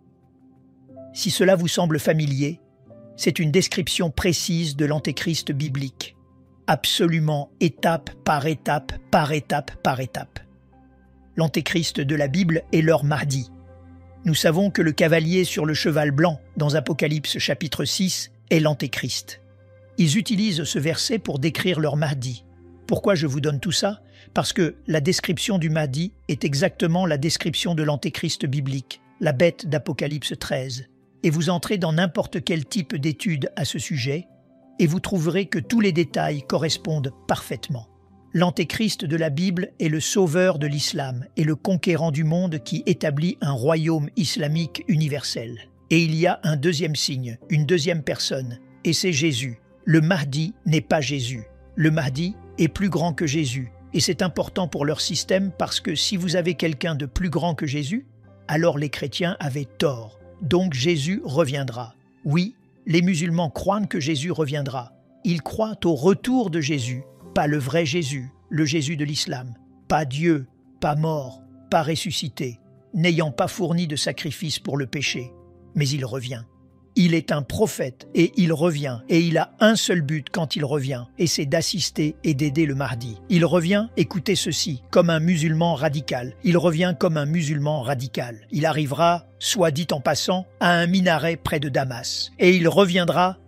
Si cela vous semble familier, c'est une description précise de l'antéchrist biblique, absolument étape par étape, par étape par étape. L'antéchrist de la Bible est leur Mahdi. Nous savons que le cavalier sur le cheval blanc, dans Apocalypse chapitre six, est l'antéchrist. Ils utilisent ce verset pour décrire leur Mahdi. Pourquoi je vous donne tout ça? Parce que la description du Mahdi est exactement la description de l'antéchrist biblique, la bête d'Apocalypse treize. Et vous entrez dans n'importe quel type d'étude à ce sujet, et vous trouverez que tous les détails correspondent parfaitement. L'antéchrist de la Bible est le sauveur de l'islam et le conquérant du monde qui établit un royaume islamique universel. Et il y a un deuxième signe, une deuxième personne, et c'est Jésus. Le Mahdi n'est pas Jésus. Le Mahdi est plus grand que Jésus. Et c'est important pour leur système parce que si vous avez quelqu'un de plus grand que Jésus, alors les chrétiens avaient tort. Donc Jésus reviendra. Oui, les musulmans croient que Jésus reviendra. Ils croient au retour de Jésus, pas le vrai Jésus, le Jésus de l'islam. Pas Dieu, pas mort, pas ressuscité, n'ayant pas fourni de sacrifice pour le péché. Mais il revient. Il est un prophète et il revient. Et il a un seul but quand il revient, et c'est d'assister et d'aider le Mahdi. Il revient, écoutez ceci, comme un musulman radical. Il revient comme un musulman radical. Il arrivera, soit dit en passant, à un minaret près de Damas. Et il reviendra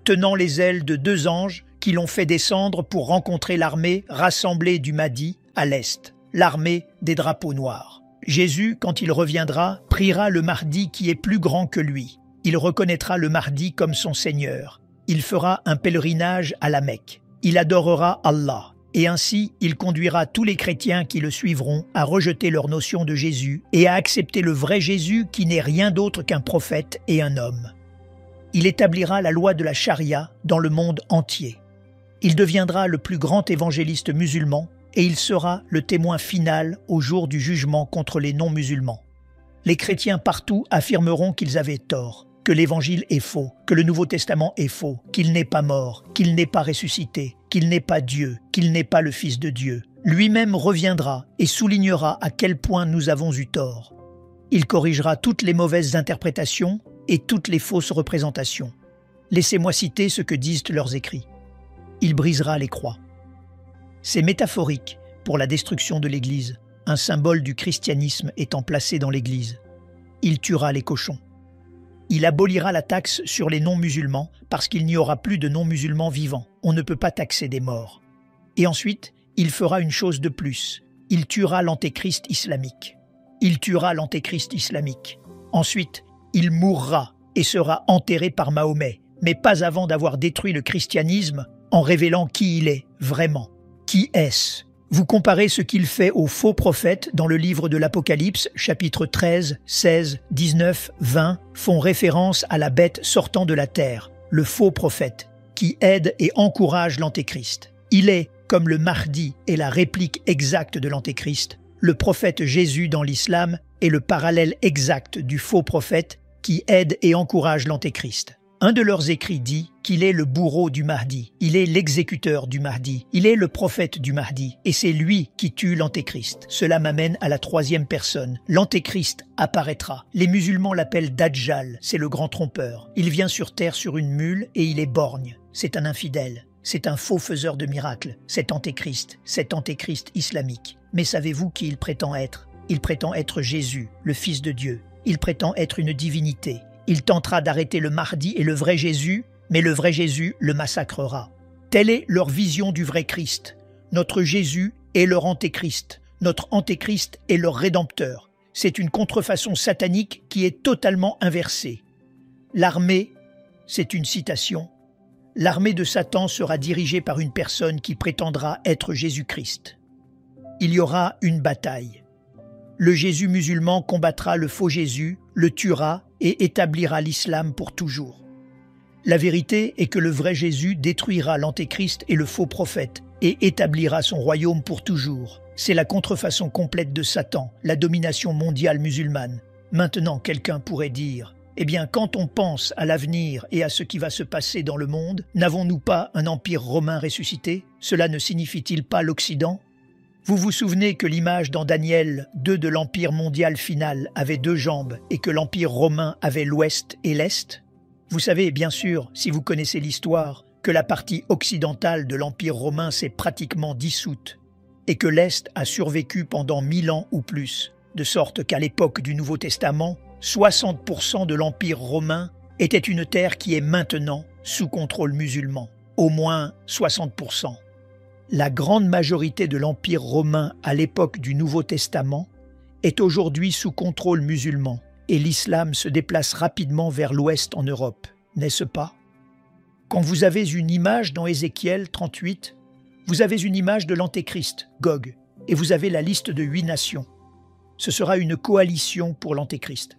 tenant les ailes de deux anges qui l'ont fait descendre pour rencontrer l'armée rassemblée du Mahdi à l'est, l'armée des drapeaux noirs. Jésus, quand il reviendra, priera le Mahdi qui est plus grand que lui. Il reconnaîtra le Mahdi comme son Seigneur. Il fera un pèlerinage à la Mecque. Il adorera Allah. Et ainsi, il conduira tous les chrétiens qui le suivront à rejeter leur notion de Jésus et à accepter le vrai Jésus qui n'est rien d'autre qu'un prophète et un homme. Il établira la loi de la charia dans le monde entier. Il deviendra le plus grand évangéliste musulman et il sera le témoin final au jour du jugement contre les non-musulmans. Les chrétiens partout affirmeront qu'ils avaient tort, que l'Évangile est faux, que le Nouveau Testament est faux, qu'il n'est pas mort, qu'il n'est pas ressuscité, qu'il n'est pas Dieu, qu'il n'est pas le Fils de Dieu. Lui-même reviendra et soulignera à quel point nous avons eu tort. Il corrigera toutes les mauvaises interprétations et toutes les fausses représentations. Laissez-moi citer ce que disent leurs écrits. Il brisera les croix. C'est métaphorique pour la destruction de l'Église, un symbole du christianisme étant placé dans l'Église. Il tuera les cochons. Il abolira la taxe sur les non-musulmans parce qu'il n'y aura plus de non-musulmans vivants. On ne peut pas taxer des morts. Et ensuite, il fera une chose de plus. Il tuera l'antéchrist islamique. Il tuera l'antéchrist islamique. Ensuite, il mourra et sera enterré par Mahomet, mais pas avant d'avoir détruit le christianisme en révélant qui il est vraiment. Qui est-ce ? Vous comparez ce qu'il fait aux faux prophètes dans le livre de l'Apocalypse, chapitres treize, seize, dix-neuf, vingt, font référence à la bête sortant de la terre, le faux prophète, qui aide et encourage l'antéchrist. Il est, comme le Mahdi est la réplique exacte de l'antéchrist, le prophète Jésus dans l'islam est le parallèle exact du faux prophète qui aide et encourage l'antéchrist. Un de leurs écrits dit qu'il est le bourreau du Mahdi, il est l'exécuteur du Mahdi, il est le prophète du Mahdi, et c'est lui qui tue l'antéchrist. Cela m'amène à la troisième personne. L'antéchrist apparaîtra. Les musulmans l'appellent Dajjal, c'est le grand trompeur. Il vient sur terre sur une mule et il est borgne. C'est un infidèle, c'est un faux faiseur de miracles, cet antéchrist, cet antéchrist islamique. Mais savez-vous qui il prétend être ? Il prétend être Jésus, le Fils de Dieu. Il prétend être une divinité. Il tentera d'arrêter le Mahdi et le vrai Jésus, mais le vrai Jésus le massacrera. Telle est leur vision du vrai Christ. Notre Jésus est leur antéchrist. Notre antéchrist est leur rédempteur. C'est une contrefaçon satanique qui est totalement inversée. L'armée, c'est une citation, l'armée de Satan sera dirigée par une personne qui prétendra être Jésus-Christ. Il y aura une bataille. Le Jésus musulman combattra le faux Jésus, le tuera et établira l'islam pour toujours. La vérité est que le vrai Jésus détruira l'antéchrist et le faux prophète et établira son royaume pour toujours. C'est la contrefaçon complète de Satan, la domination mondiale musulmane. Maintenant, quelqu'un pourrait dire « Eh bien, quand on pense à l'avenir et à ce qui va se passer dans le monde, n'avons-nous pas un empire romain ressuscité? Cela ne signifie-t-il pas l'Occident ?» Vous vous souvenez que l'image dans Daniel deux de l'Empire mondial final avait deux jambes et que l'Empire romain avait l'Ouest et l'Est? Vous savez, bien sûr, si vous connaissez l'histoire, que la partie occidentale de l'Empire romain s'est pratiquement dissoute et que l'Est a survécu pendant mille ans ou plus, de sorte qu'à l'époque du Nouveau Testament, soixante pour cent de l'Empire romain était une terre qui est maintenant sous contrôle musulman, au moins soixante pour cent. La grande majorité de l'Empire romain à l'époque du Nouveau Testament est aujourd'hui sous contrôle musulman et l'islam se déplace rapidement vers l'ouest en Europe, n'est-ce pas? Quand vous avez une image dans Ézéchiel trente-huit, vous avez une image de l'antéchrist, Gog, et vous avez la liste de huit nations. Ce sera une coalition pour l'antéchrist.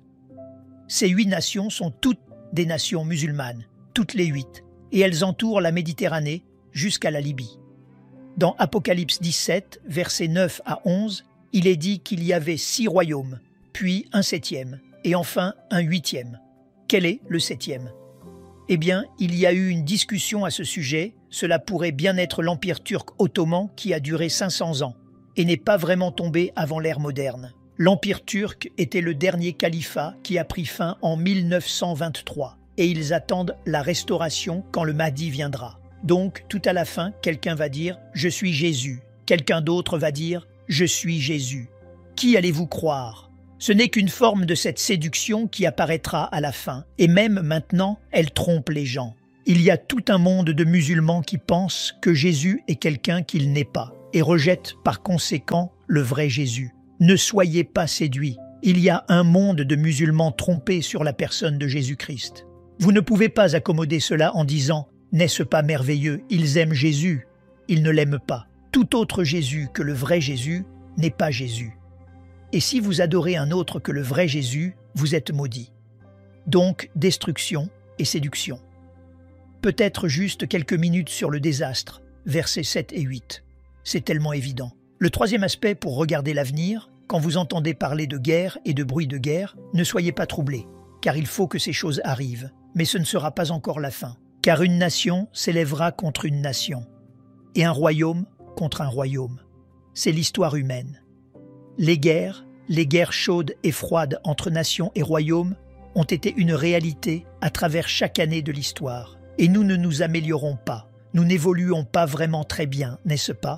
Ces huit nations sont toutes des nations musulmanes, toutes les huit, et elles entourent la Méditerranée jusqu'à la Libye. Dans Apocalypse dix-sept, versets neuf à onze, il est dit qu'il y avait six royaumes, puis un septième, et enfin un huitième. Quel est le septième? Eh bien, il y a eu une discussion à ce sujet. Cela pourrait bien être l'Empire turc ottoman qui a duré cinq cents ans et n'est pas vraiment tombé avant l'ère moderne. L'Empire turc était le dernier califat qui a pris fin en mille neuf cent vingt-trois et ils attendent la restauration quand le Mahdi viendra. Donc, tout à la fin, quelqu'un va dire « Je suis Jésus ». Quelqu'un d'autre va dire « Je suis Jésus ». Qui allez-vous croire? Ce n'est qu'une forme de cette séduction qui apparaîtra à la fin. Et même maintenant, elle trompe les gens. Il y a tout un monde de musulmans qui pensent que Jésus est quelqu'un qu'il n'est pas et rejettent par conséquent le vrai Jésus. Ne soyez pas séduits. Il y a un monde de musulmans trompés sur la personne de Jésus-Christ. Vous ne pouvez pas accommoder cela en disant « N'est-ce pas merveilleux? Ils aiment Jésus. » Ils ne l'aiment pas. Tout autre Jésus que le vrai Jésus n'est pas Jésus. Et si vous adorez un autre que le vrai Jésus, vous êtes maudit. Donc, destruction et séduction. Peut-être juste quelques minutes sur le désastre, versets sept et huit. C'est tellement évident. Le troisième aspect pour regarder l'avenir, quand vous entendez parler de guerre et de bruit de guerre, ne soyez pas troublés, car il faut que ces choses arrivent. Mais ce ne sera pas encore la fin, car une nation s'élèvera contre une nation, et un royaume contre un royaume. C'est l'histoire humaine. Les guerres, les guerres chaudes et froides entre nations et royaumes ont été une réalité à travers chaque année de l'histoire. Et nous ne nous améliorons pas, nous n'évoluons pas vraiment très bien, n'est-ce pas?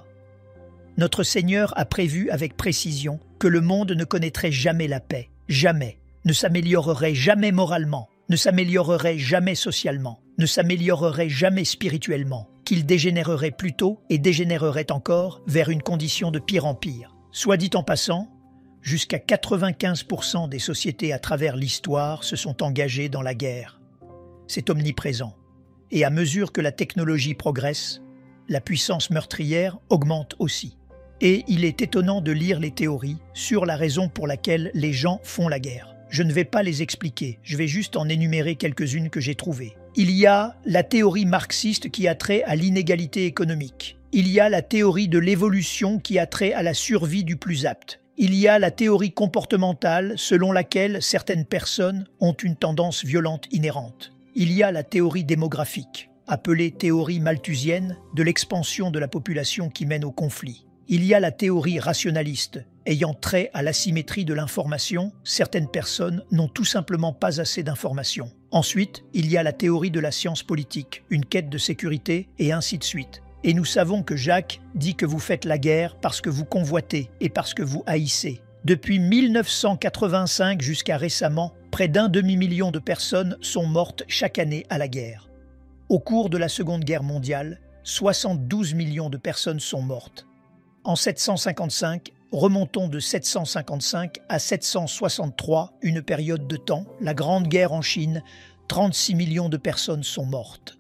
Notre Seigneur a prévu avec précision que le monde ne connaîtrait jamais la paix, jamais, ne s'améliorerait jamais moralement, ne s'améliorerait jamais socialement, ne s'améliorerait jamais spirituellement, qu'il dégénérerait plutôt et dégénérerait encore vers une condition de pire en pire. Soit dit en passant, jusqu'à quatre-vingt-quinze pour cent des sociétés à travers l'histoire se sont engagées dans la guerre. C'est omniprésent. Et à mesure que la technologie progresse, la puissance meurtrière augmente aussi. Et il est étonnant de lire les théories sur la raison pour laquelle les gens font la guerre. Je ne vais pas les expliquer, je vais juste en énumérer quelques-unes que j'ai trouvées. Il y a la théorie marxiste qui a trait à l'inégalité économique. Il y a la théorie de l'évolution qui a trait à la survie du plus apte. Il y a la théorie comportementale selon laquelle certaines personnes ont une tendance violente inhérente. Il y a la théorie démographique, appelée théorie malthusienne de l'expansion de la population qui mène au conflit. Il y a la théorie rationaliste, ayant trait à l'asymétrie de l'information, certaines personnes n'ont tout simplement pas assez d'informations. Ensuite, il y a la théorie de la science politique, une quête de sécurité, et ainsi de suite. Et nous savons que Jacques dit que vous faites la guerre parce que vous convoitez et parce que vous haïssez. Depuis mille neuf cent quatre-vingt-cinq jusqu'à récemment, près d'un demi-million de personnes sont mortes chaque année à la guerre. Au cours de la Seconde Guerre mondiale, soixante-douze millions de personnes sont mortes. En sept cent cinquante-cinq, remontons de sept cent cinquante-cinq à sept cent soixante-trois, une période de temps, la Grande Guerre en Chine, trente-six millions de personnes sont mortes.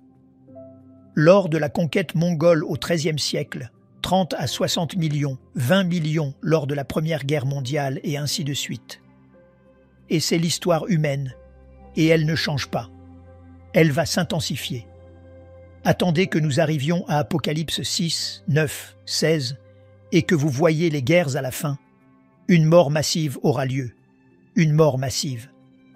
Lors de la conquête mongole au treizième siècle, trente à soixante millions, vingt millions lors de la Première Guerre mondiale et ainsi de suite. Et c'est l'histoire humaine, et elle ne change pas. Elle va s'intensifier. Attendez que nous arrivions à Apocalypse six, neuf, seize, et que vous voyez les guerres à la fin. Une mort massive aura lieu. Une mort massive.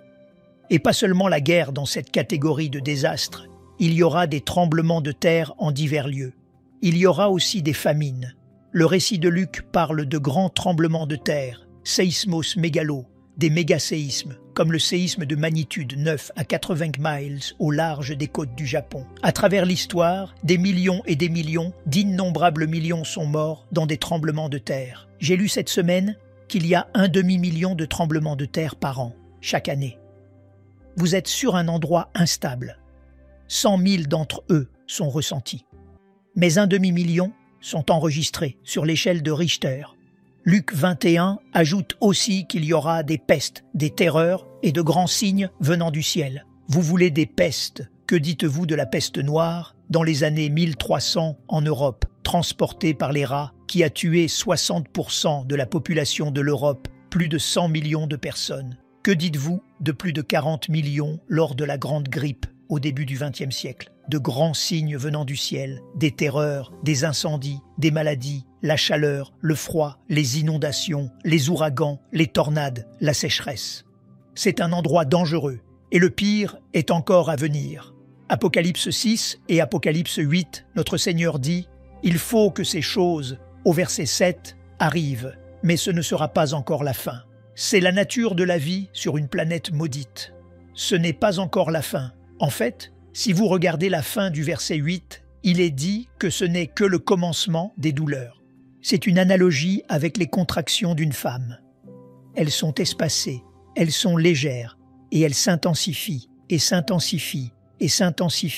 Et pas seulement la guerre dans cette catégorie de désastres, il y aura des tremblements de terre en divers lieux. Il y aura aussi des famines. Le récit de Luc parle de grands tremblements de terre, séismos mégalo, des mégaséismes, comme le séisme de magnitude neuf à quatre-vingts miles au large des côtes du Japon. À travers l'histoire, des millions et des millions, d'innombrables millions sont morts dans des tremblements de terre. J'ai lu cette semaine qu'il y a un demi-million de tremblements de terre par an, chaque année. Vous êtes sur un endroit instable. cent mille d'entre eux sont ressentis. Mais un demi-million sont enregistrés sur l'échelle de Richter. Luc vingt et un ajoute aussi qu'il y aura des pestes, des terreurs et de grands signes venant du ciel. Vous voulez des pestes? Que dites-vous de la peste noire dans les années mille trois cents en Europe, transportée par les rats, qui a tué soixante pour cent de la population de l'Europe, plus de cent millions de personnes? Que dites-vous de plus de quarante millions lors de la Grande Grippe au début du vingtième siècle? De grands signes venant du ciel, des terreurs, des incendies, des maladies, la chaleur, le froid, les inondations, les ouragans, les tornades, la sécheresse. C'est un endroit dangereux, et le pire est encore à venir. Apocalypse six et Apocalypse huit, notre Seigneur dit « Il faut que ces choses, au verset sept, arrivent, mais ce ne sera pas encore la fin. C'est la nature de la vie sur une planète maudite. Ce n'est pas encore la fin. En fait, si vous regardez la fin du verset huit, il est dit que ce n'est que le commencement des douleurs. C'est une analogie avec les contractions d'une femme. Elles sont espacées, elles sont légères, et elles s'intensifient, et s'intensifient, et s'intensifient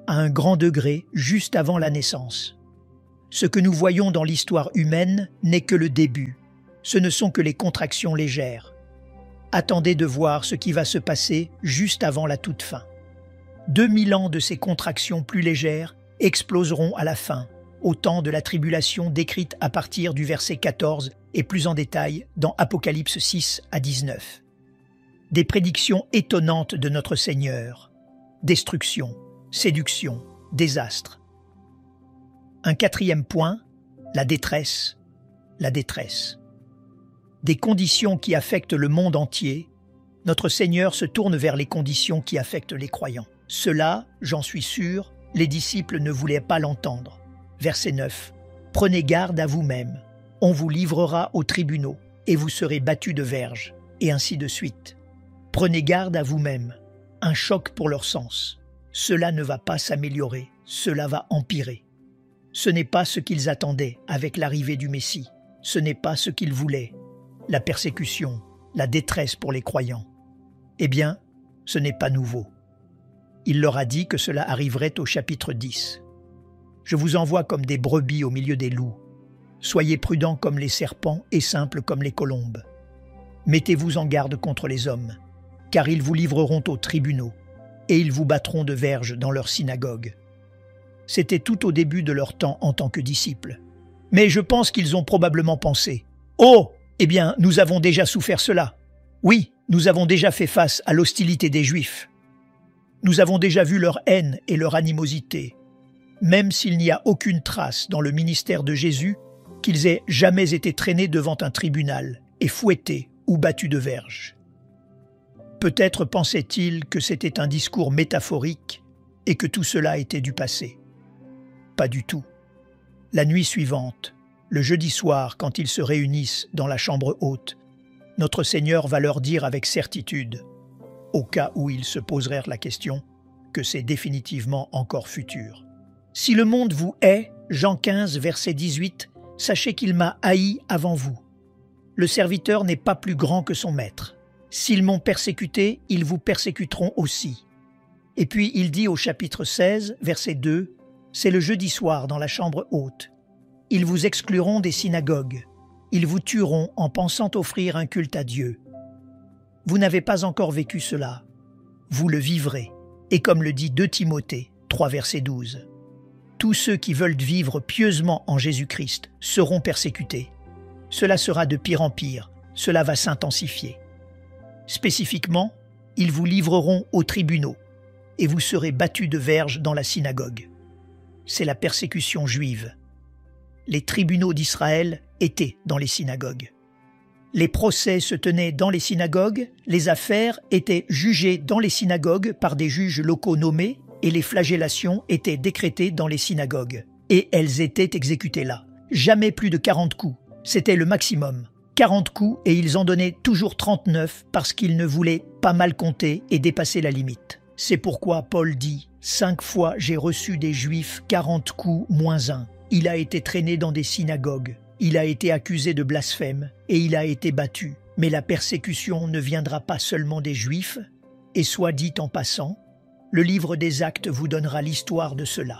à un grand degré juste avant la naissance. Ce que nous voyons dans l'histoire humaine n'est que le début. Ce ne sont que les contractions légères. Attendez de voir ce qui va se passer juste avant la toute fin. deux mille ans de ces contractions plus légères exploseront à la fin, au temps de la tribulation décrite à partir du verset quatorze et plus en détail dans Apocalypse six à dix-neuf. Des prédictions étonnantes de notre Seigneur. Destruction, séduction, désastre. Un quatrième point, la détresse, la détresse. Des conditions qui affectent le monde entier, notre Seigneur se tourne vers les conditions qui affectent les croyants. Cela, j'en suis sûr, les disciples ne voulaient pas l'entendre. Verset neuf. « Prenez garde à vous-même, on vous livrera aux tribunaux, et vous serez battus de verges, et ainsi de suite. Prenez garde à vous-même. » Un choc pour leur sens. Cela ne va pas s'améliorer, cela va empirer. Ce n'est pas ce qu'ils attendaient avec l'arrivée du Messie. Ce n'est pas ce qu'ils voulaient. La persécution, la détresse pour les croyants. Eh bien, ce n'est pas nouveau. Il leur a dit que cela arriverait au chapitre dix. Je vous envoie comme des brebis au milieu des loups. Soyez prudents comme les serpents et simples comme les colombes. Mettez-vous en garde contre les hommes, car ils vous livreront aux tribunaux, et ils vous battront de verges dans leurs synagogues. C'était tout au début de leur temps en tant que disciples. Mais je pense qu'ils ont probablement pensé « Oh, eh bien, nous avons déjà souffert cela. Oui, nous avons déjà fait face à l'hostilité des Juifs. Nous avons déjà vu leur haine et leur animosité, même s'il n'y a aucune trace dans le ministère de Jésus qu'ils aient jamais été traînés devant un tribunal et fouettés ou battus de verges. Peut-être pensait-il que c'était un discours métaphorique et que tout cela était du passé. Pas du tout. La nuit suivante, le jeudi soir, quand ils se réunissent dans la chambre haute, notre Seigneur va leur dire avec certitude, au cas où ils se poseraient la question, que c'est définitivement encore futur. « Si le monde vous hait, Jean quinze, verset dix-huit, sachez qu'il m'a haï avant vous. Le serviteur n'est pas plus grand que son maître. S'ils m'ont persécuté, ils vous persécuteront aussi. » Et puis il dit au chapitre seize, verset deux, « C'est le jeudi soir dans la chambre haute. Ils vous excluront des synagogues. Ils vous tueront en pensant offrir un culte à Dieu. Vous n'avez pas encore vécu cela. Vous le vivrez. » Et comme le dit deux Timothée, trois, verset douze, « Tous ceux qui veulent vivre pieusement en Jésus-Christ seront persécutés. Cela sera de pire en pire. Cela va s'intensifier. Spécifiquement, ils vous livreront aux tribunaux et vous serez battus de verges dans la synagogue. » C'est la persécution juive. Les tribunaux d'Israël étaient dans les synagogues. Les procès se tenaient dans les synagogues, les affaires étaient jugées dans les synagogues par des juges locaux nommés et les flagellations étaient décrétées dans les synagogues. Et elles étaient exécutées là. Jamais plus de quarante coups. C'était le maximum. quarante coups et ils en donnaient toujours trente-neuf parce qu'ils ne voulaient pas mal compter et dépasser la limite. C'est pourquoi Paul dit « Cinq fois j'ai reçu des Juifs quarante coups moins un. Il a été traîné dans des synagogues. Il a été accusé de blasphème et il a été battu. Mais la persécution ne viendra pas seulement des Juifs. Et soit dit en passant, le livre des Actes vous donnera l'histoire de cela.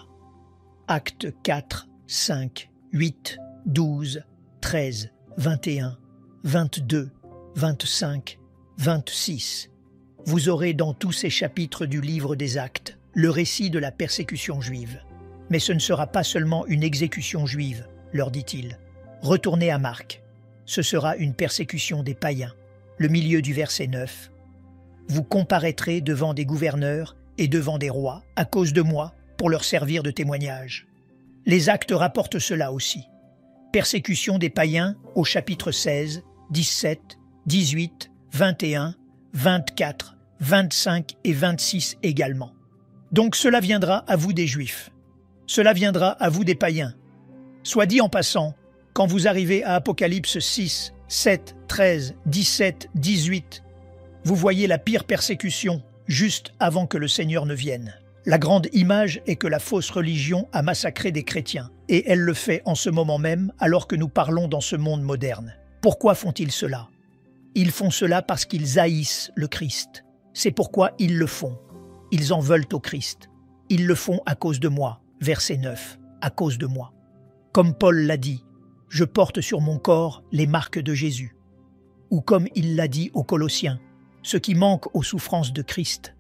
Actes quatre, cinq, huit, douze, treize, vingt et un, vingt-deux, vingt-cinq, vingt-six. Vous aurez dans tous ces chapitres du livre des Actes le récit de la persécution juive. Mais ce ne sera pas seulement une exécution juive, leur dit-il. Retournez à Marc. Ce sera une persécution des païens. Le milieu du verset neuf. Vous comparaîtrez devant des gouverneurs et devant des rois à cause de moi pour leur servir de témoignage. Les Actes rapportent cela aussi. Persécution des païens au chapitre seize, dix-sept, dix-huit, vingt et un, vingt-quatre, vingt-cinq et vingt-six également. Donc cela viendra à vous des Juifs. Cela viendra à vous des païens. Soit dit en passant, quand vous arrivez à Apocalypse six, sept, treize, dix-sept, dix-huit, vous voyez la pire persécution juste avant que le Seigneur ne vienne. La grande image est que la fausse religion a massacré des chrétiens, et elle le fait en ce moment même alors que nous parlons dans ce monde moderne. Pourquoi font-ils cela? Ils font cela parce qu'ils haïssent le Christ. C'est pourquoi ils le font. Ils en veulent au Christ. Ils le font à cause de moi. Verset neuf. À cause de moi. Comme Paul l'a dit, je porte sur mon corps les marques de Jésus. Ou comme il l'a dit aux Colossiens, ce qui manque aux souffrances de Christ,